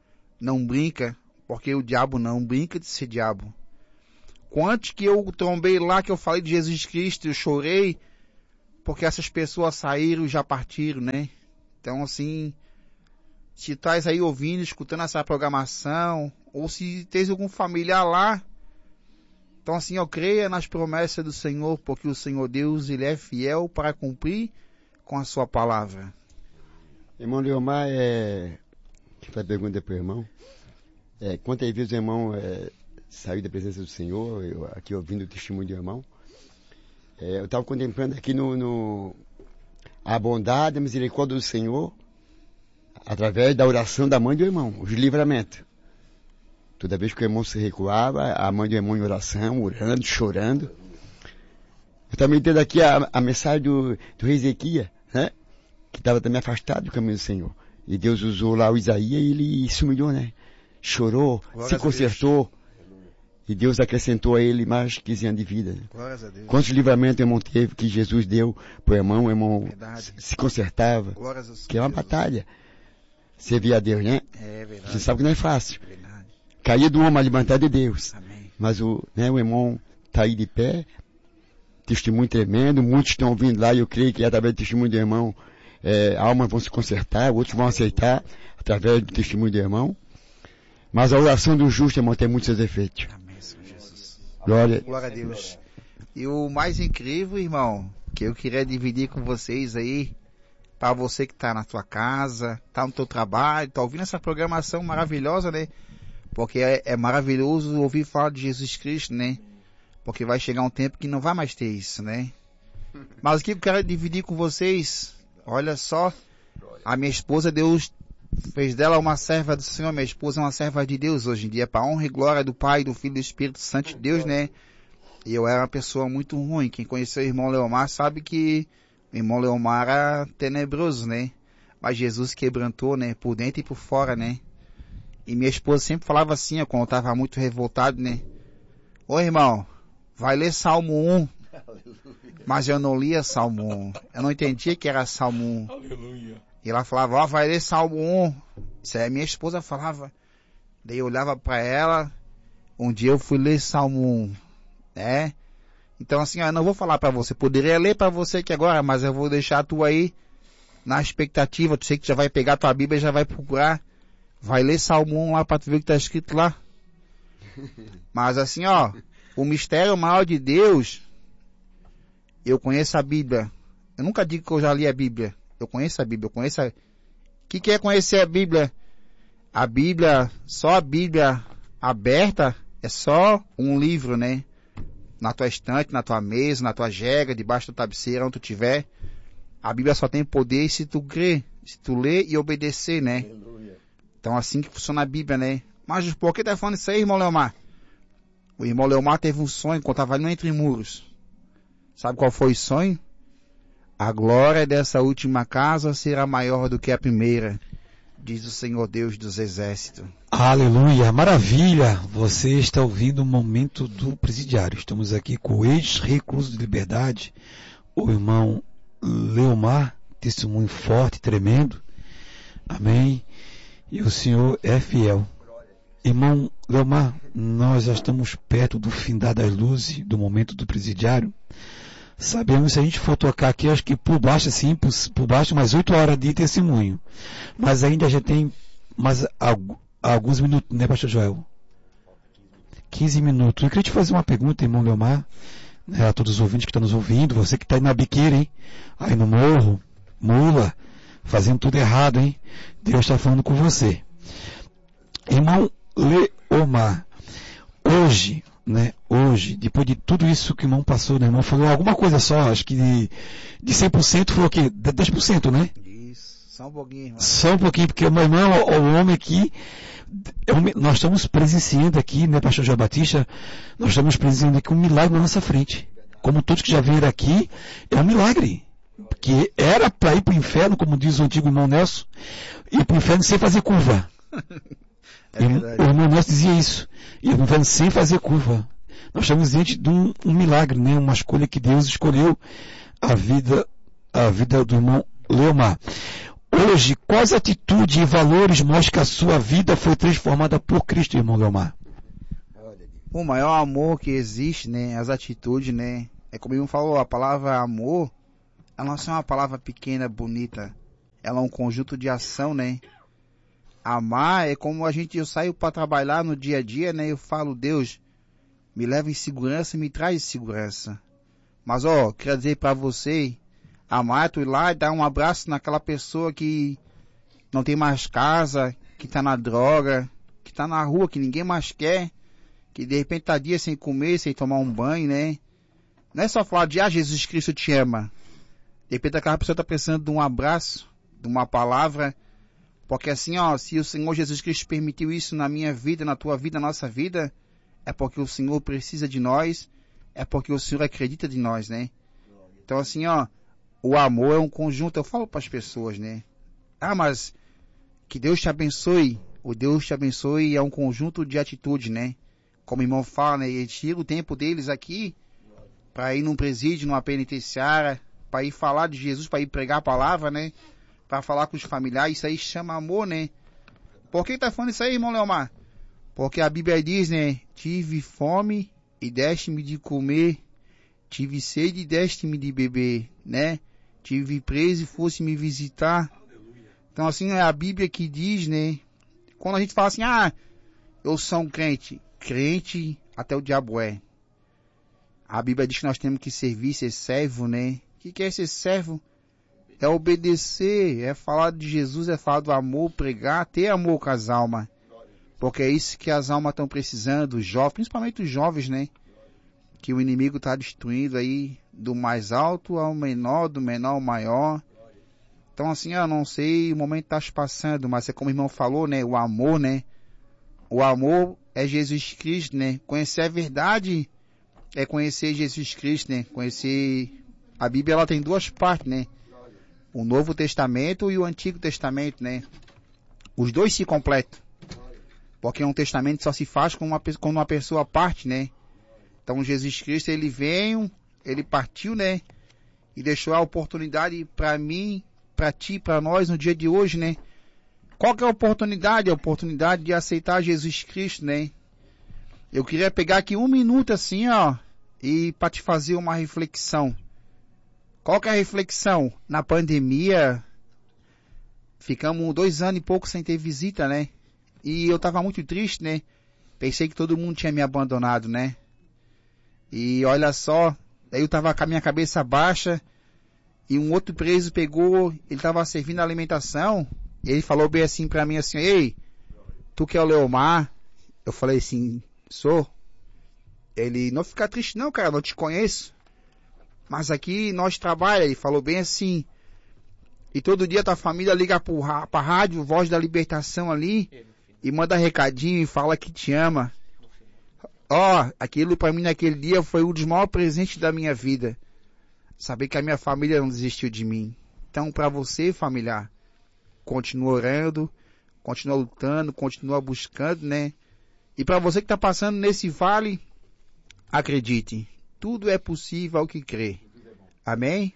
não brinca, porque o diabo não brinca de ser diabo. Quantos que eu trombei lá, que eu falei de Jesus Cristo, eu chorei, porque essas pessoas saíram e já partiram, né? Então, assim, se estás aí ouvindo, escutando essa programação, ou se tens algum familiar lá, então, assim, eu creia nas promessas do Senhor, porque o Senhor Deus, Ele é fiel para cumprir com a sua palavra. Irmão Leomar, que faz pergunta para o irmão, quantas vezes o irmão saiu da presença do Senhor, eu aqui ouvindo o testemunho do irmão, eu estava contemplando aqui a bondade, a misericórdia do Senhor, através da oração da mãe do irmão, os livramentos. Toda vez que o irmão se recuava, a mãe do irmão em oração, orando, chorando. Eu também entendo aqui a mensagem do rei Ezequias, né? Que estava também afastado do caminho do Senhor. E Deus usou lá o Isaías e ele se humilhou, né? Chorou, se consertou. E Deus acrescentou a ele mais 15 anos de vida. Né? Glórias a Deus. Quantos livramentos o irmão teve que Jesus deu para o irmão se consertava. Que é uma batalha. Servir a Deus, né? É verdade. Você sabe que não é fácil. É verdade. Cair do homem, a levantar de Deus. Amém. Mas o irmão está aí de pé. Testemunho tremendo. Muitos estão ouvindo lá e eu creio que através do testemunho do irmão, almas vão se consertar, outros vão aceitar através do testemunho do irmão. Mas a oração do justo, irmão, tem muitos seus efeitos. Amém, Senhor Jesus. Glória a Deus. E o mais incrível, irmão, que eu queria dividir com vocês aí, para você que está na tua casa, está no teu trabalho, está ouvindo essa programação maravilhosa, né? Porque é maravilhoso ouvir falar de Jesus Cristo, né? Porque vai chegar um tempo que não vai mais ter isso, né? Mas o que eu quero dividir com vocês, olha só, a minha esposa, Deus fez dela uma serva do Senhor, minha esposa é uma serva de Deus hoje em dia, para honra e glória do Pai, do Filho e do Espírito Santo de Deus, né? E eu era uma pessoa muito ruim. Quem conheceu o irmão Leomar sabe que o irmão Leomar era tenebroso, né? Mas Jesus quebrantou, né? Por dentro e por fora, né? E minha esposa sempre falava assim, quando eu estava muito revoltado, né? Ô irmão, vai ler Salmo 1. Mas eu não lia Salmo 1. Eu não entendia que era Salmo 1. Aleluia. E ela falava, vai ler Salmo 1. Isso aí minha esposa falava. Daí eu olhava para ela. Um dia eu fui ler Salmo 1. Né? Então assim, eu não vou falar para você. Poderia ler para você aqui agora, mas eu vou deixar tu aí na expectativa. Tu sei que já vai pegar tua Bíblia e já vai procurar. Vai ler Salmo 1 lá para tu ver o que está escrito lá. Mas assim, o mistério maior de Deus, eu conheço a Bíblia. Eu nunca digo que eu já li a Bíblia. Eu conheço a Bíblia. O que é conhecer a Bíblia? A Bíblia, só a Bíblia aberta, é só um livro, né? Na tua estante, na tua mesa, na tua jega, debaixo da travesseira, onde tu tiver. A Bíblia só tem poder se tu crer, se tu ler e obedecer, né? Então assim que funciona a Bíblia, né? Mas por que tá falando isso aí, irmão Leomar? O irmão Leomar teve um sonho quando estava ali entre muros. Sabe qual foi o sonho? A glória dessa última casa será maior do que a primeira, diz o Senhor Deus dos Exércitos. Aleluia, maravilha! Você está ouvindo o momento do presidiário. Estamos aqui com o ex-recluso de liberdade, o irmão Leomar, testemunho forte, tremendo. Amém. E o Senhor é fiel. Irmão Leomar, nós já estamos perto do findar das luzes, do momento do presidiário. Sabemos, se a gente for tocar aqui, acho que por baixo, assim, por baixo, mais 8 horas de testemunho. Mas ainda já tem mais alguns minutos, né, pastor Joel? 15 minutos. Eu queria te fazer uma pergunta, irmão Leomar, né, a todos os ouvintes que estão nos ouvindo, você que está aí na biqueira, hein? Aí no morro, mula, fazendo tudo errado, hein? Deus está falando com você. Irmão Leomar, hoje, depois de tudo isso que o irmão passou, né, irmão falou alguma coisa só, acho que de 100% falou o quê? 10%, né? Isso, só um pouquinho, irmão. Só um pouquinho, porque o meu irmão, o homem aqui, nós estamos presenciando aqui, né, pastor João Batista, nós estamos presenciando aqui um milagre na nossa frente. Como todos que já vieram aqui, é um milagre. Que era para ir para o inferno, como diz o antigo irmão Nelson, ir para o inferno sem fazer curva. O irmão Nelson dizia isso. Ir para o inferno sem fazer curva. Nós estamos diante de um milagre, né? Uma escolha que Deus escolheu a vida do irmão Leomar. Hoje, quais atitudes e valores mostram que a sua vida foi transformada por Cristo, irmão Leomar? O maior amor que existe, né? As atitudes, né? É como ele falou, a palavra amor, ela não é uma palavra pequena, bonita. Ela é um conjunto de ação, né? Amar é como eu saio para trabalhar no dia a dia, né? Eu falo, Deus, me leva em segurança, me traz segurança. Mas, quero dizer para você, amar é tu ir lá e dar um abraço naquela pessoa que não tem mais casa, que tá na droga, que tá na rua, que ninguém mais quer, que de repente tá dia sem comer, sem tomar um banho, né? Não é só falar de, Jesus Cristo te ama. De repente aquela pessoa tá precisando de um abraço, de uma palavra, porque assim, se o Senhor Jesus Cristo permitiu isso na minha vida, na tua vida, na nossa vida, é porque o Senhor precisa de nós, é porque o Senhor acredita de nós, né? Então assim, o amor é um conjunto, eu falo para as pessoas, né? Mas que Deus te abençoe, o Deus te abençoe é um conjunto de atitudes, né? Como o irmão fala, né? Eles tiram o tempo deles aqui para ir num presídio, numa penitenciária, para ir falar de Jesus, para ir pregar a palavra, né? Para falar com os familiares, isso aí chama amor, né? Por que tá falando isso aí, irmão Leomar? Porque a Bíblia diz, né? Tive fome e deste-me de comer, tive sede e deste-me de beber, né? Tive preso e fosse me visitar. Então assim, é a Bíblia que diz, né? Quando a gente fala assim, eu sou um crente, crente até o diabo é. A Bíblia diz que nós temos que servir, ser servo, né? O que é ser servo? É obedecer, é falar de Jesus, é falar do amor, pregar, ter amor com as almas. Porque é isso que as almas estão precisando, os jovens, principalmente os jovens, né? Que o inimigo está destruindo aí do mais alto ao menor, do menor ao maior. Então assim, eu não sei, o momento está se passando, mas é como o irmão falou, né? O amor, né? O amor é Jesus Cristo, né? Conhecer a verdade é conhecer Jesus Cristo, né? Conhecer... A Bíblia, ela tem duas partes, né? O Novo Testamento e o Antigo Testamento, né? Os dois se completam. Porque um testamento só se faz quando uma pessoa parte, né? Então Jesus Cristo, ele veio, ele partiu, né? E deixou a oportunidade para mim, para ti, para nós no dia de hoje, né? Qual que é a oportunidade? A oportunidade de aceitar Jesus Cristo, né? Eu queria pegar aqui um minuto assim, e para te fazer uma reflexão. Qual que é a reflexão? Na pandemia, ficamos 2 anos e pouco sem ter visita, né? E eu tava muito triste, né? Pensei que todo mundo tinha me abandonado, né? E olha só, aí eu tava com a minha cabeça baixa, e um outro preso pegou, ele tava servindo a alimentação, e ele falou bem assim pra mim, assim, ei, tu que é o Leomar? Eu falei assim, sou. Ele, não fica triste não, cara, não te conheço. Mas aqui nós trabalhamos, ele falou bem assim. E todo dia tua família liga pra rádio, Voz da Libertação ali, e manda recadinho e fala que te ama. Aquilo pra mim naquele dia foi um dos maiores presentes da minha vida. Saber que a minha família não desistiu de mim. Então pra você, familiar, continua orando, continua lutando, continua buscando, né? E pra você que tá passando nesse vale, acredite, tudo é possível ao que crê. Amém?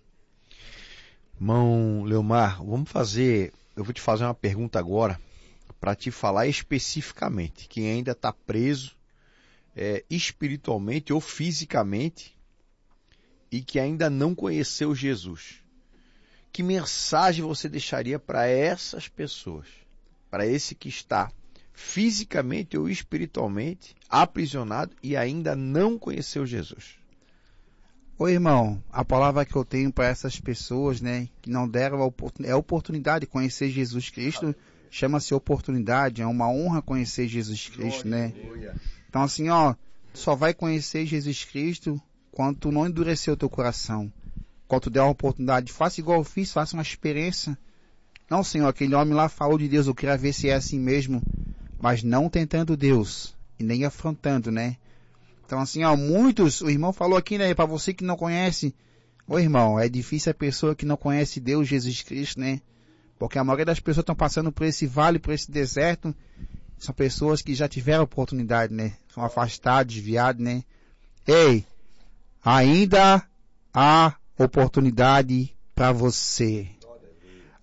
Irmão Leomar, eu vou te fazer uma pergunta agora para te falar especificamente. Quem ainda está preso espiritualmente ou fisicamente e que ainda não conheceu Jesus. Que mensagem você deixaria para essas pessoas? Para esse que está fisicamente ou espiritualmente aprisionado e ainda não conheceu Jesus? Oi, irmão, a palavra que eu tenho para essas pessoas, né, que não deram a oportunidade de conhecer Jesus Cristo, chama-se oportunidade, é uma honra conhecer Jesus Cristo, né? Então assim, só vai conhecer Jesus Cristo quando tu não endurecer o teu coração. Quando tu der uma oportunidade, faça igual eu fiz, faça uma experiência. Não, Senhor, aquele homem lá falou de Deus, eu queria ver se é assim mesmo, mas não tentando Deus e nem afrontando, né? Então assim, muitos, o irmão falou aqui, né, para você que não conhece, irmão, é difícil a pessoa que não conhece Deus, Jesus Cristo, né? Porque a maioria das pessoas estão passando por esse vale, por esse deserto, são pessoas que já tiveram oportunidade, né? São afastados, desviados, né? Ei, ainda há oportunidade para você.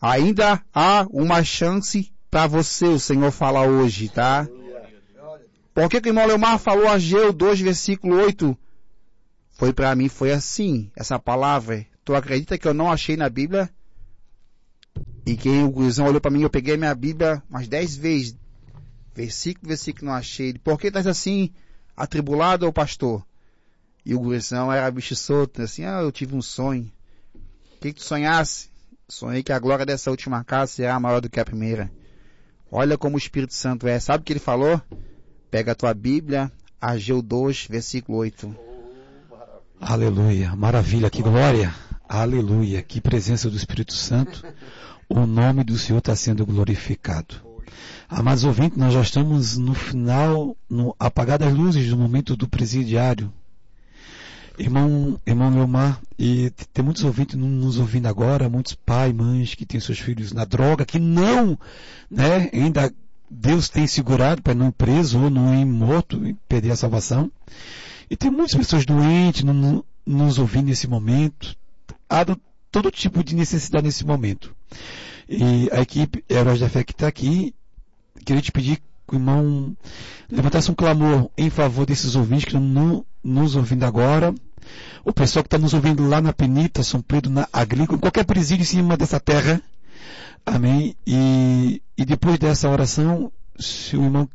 Ainda há uma chance para você, o Senhor fala hoje, tá? Por que o irmão Leomar falou Ageu 2, versículo 8? Foi para mim, foi assim, essa palavra. Tu acredita que eu não achei na Bíblia? E que o gurizão olhou para mim, eu peguei minha Bíblia umas 10 vezes. Versículo, não achei. Por que estás assim, atribulado, ô pastor? E o gurizão era bicho solto, assim, eu tive um sonho. O que tu sonhasse? Sonhei que a glória dessa última casa será maior do que a primeira. Olha como o Espírito Santo é. Sabe o que ele falou? Pega a tua Bíblia, Ageu 2, versículo 8. Aleluia, maravilha, que glória. Aleluia, que presença do Espírito Santo. O nome do Senhor está sendo glorificado. Amados ouvintes, nós já estamos no final, no apagar das luzes do momento do presidiário. Irmão Leomar, e tem muitos ouvintes nos ouvindo agora, muitos pais, mães que têm seus filhos na droga, que não, né, ainda Deus tem segurado para não ir preso ou não ir morto e perder a salvação. E tem muitas pessoas doentes nos ouvindo nesse momento. Há todo tipo de necessidade nesse momento. E a equipe Heróis da Fé que está aqui, queria te pedir que o irmão levantasse um clamor em favor desses ouvintes que estão nos ouvindo agora. O pessoal que está nos ouvindo lá na Penita, São Pedro, na Agrícola, qualquer presídio em cima dessa terra. Amém. E depois dessa oração, se o irmão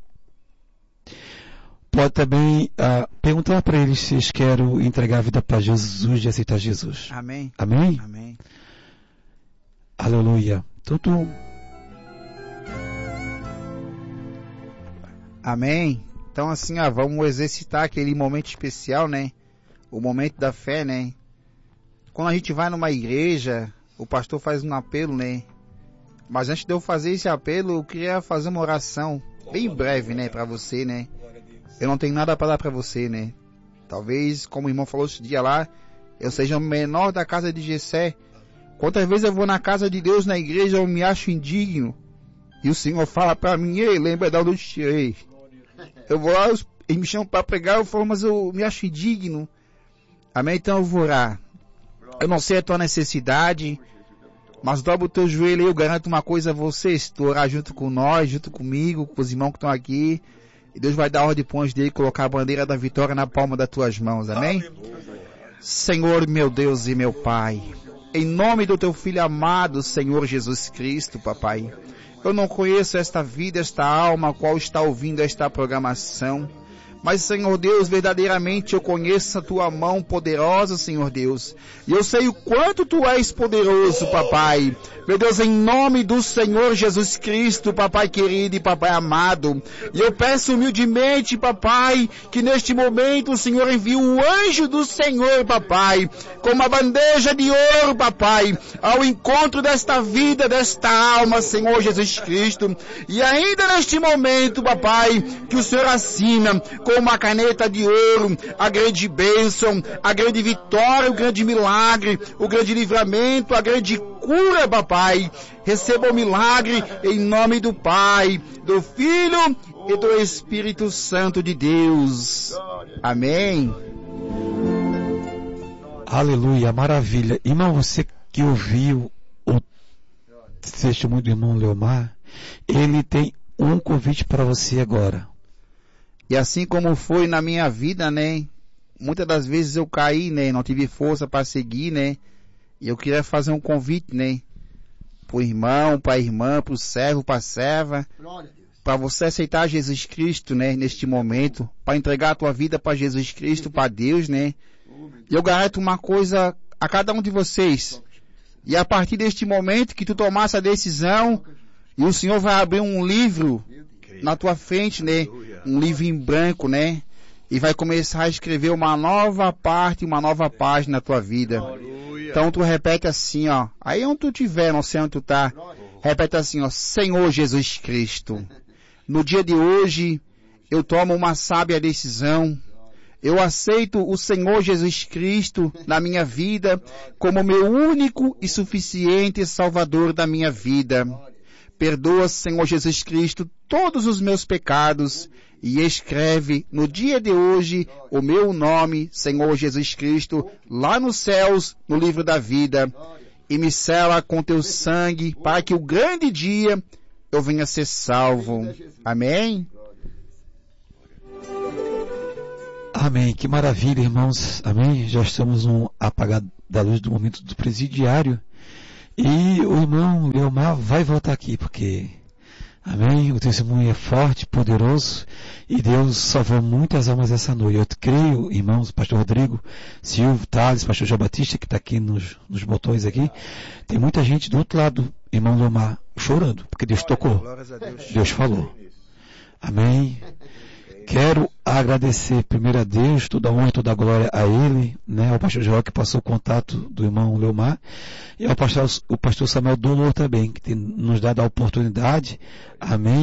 pode também perguntar para eles se eles querem entregar a vida para Jesus e aceitar Jesus. Amém. Amém? Amém. Aleluia. Então Amém. Então assim, vamos exercitar aquele momento especial, né? O momento da fé, né? Quando a gente vai numa igreja, o pastor faz um apelo, né? Mas antes de eu fazer esse apelo, eu queria fazer uma oração bem breve, né, para você, né? Eu não tenho nada para dar para você, né? Talvez, como o irmão falou esse dia lá, eu seja o menor da casa de Jessé. Quantas vezes eu vou na casa de Deus, na igreja, eu me acho indigno. E o Senhor fala para mim, ei, lembra de onde eu te tirei. Eu vou lá, eles me chamam para pregar, eu falo, mas eu me acho indigno. Amém? Então eu vou orar. Eu não sei a tua necessidade, mas dobra o teu joelho e eu garanto uma coisa a você, se tu orar junto com nós, junto comigo, com os irmãos que estão aqui, e Deus vai dar ordem para os dele colocar a bandeira da vitória na palma das tuas mãos, amém? Senhor, meu Deus e meu Pai, em nome do teu Filho amado, Senhor Jesus Cristo, papai, eu não conheço esta vida, esta alma, a qual está ouvindo esta programação, mas, Senhor Deus, verdadeiramente eu conheço a tua mão poderosa, Senhor Deus. E eu sei o quanto tu és poderoso, papai. Meu Deus, em nome do Senhor Jesus Cristo, papai querido e papai amado. E eu peço humildemente, papai, que neste momento o Senhor envie o anjo do Senhor, papai, com uma bandeja de ouro, papai, ao encontro desta vida, desta alma, Senhor Jesus Cristo. E ainda neste momento, papai, que o Senhor assina com uma caneta de ouro, a grande bênção, a grande vitória, o grande milagre, o grande livramento, a grande cura, papai. Receba o milagre em nome do Pai, do Filho e do Espírito Santo de Deus. Amém. Aleluia, maravilha. Irmão, você que ouviu o testemunho do irmão Leomar, ele tem um convite para você agora. E assim como foi na minha vida, né? Muitas das vezes eu caí, né? Não tive força para seguir, né? E eu queria fazer um convite, né? Pro irmão, pra irmã, pro servo, pra serva. Para você aceitar Jesus Cristo, né? Neste momento. Para entregar a tua vida para Jesus Cristo, para Deus, né? E eu garanto uma coisa a cada um de vocês. E a partir deste momento que tu tomasse a decisão, e o Senhor vai abrir um livro na tua frente, né? Um livro em branco, né? E vai começar a escrever uma nova parte, uma nova página na tua vida. Então tu repete assim, ó. Aí onde tu estiver, não sei onde tu tá. Repete assim, ó. Senhor Jesus Cristo, no dia de hoje, eu tomo uma sábia decisão. Eu aceito o Senhor Jesus Cristo na minha vida como meu único e suficiente Salvador da minha vida. Perdoa, Senhor Jesus Cristo, todos os meus pecados e escreve no dia de hoje o meu nome, Senhor Jesus Cristo, lá nos céus, no livro da vida. e me sela com teu sangue, para que o grande dia eu venha ser salvo. Amém? Amém. Que maravilha, irmãos. Amém. Já estamos no apagar da luz do momento do presidiário. E o irmão Leomar vai voltar aqui, porque, amém, o testemunho é forte, poderoso, e Deus salvou muitas almas essa noite. Eu creio, irmãos, pastor Rodrigo, Silvio, Thales, pastor João Batista, que está aqui nos botões aqui, tem muita gente do outro lado, irmão Leomar, chorando, porque Deus tocou. Deus falou. Amém. Quero agradecer primeiro a Deus, toda a honra e toda a glória a Ele, né, ao pastor João que passou o contato do irmão Leomar, e ao pastor Samuel Dolor também, que tem nos dado a oportunidade, amém,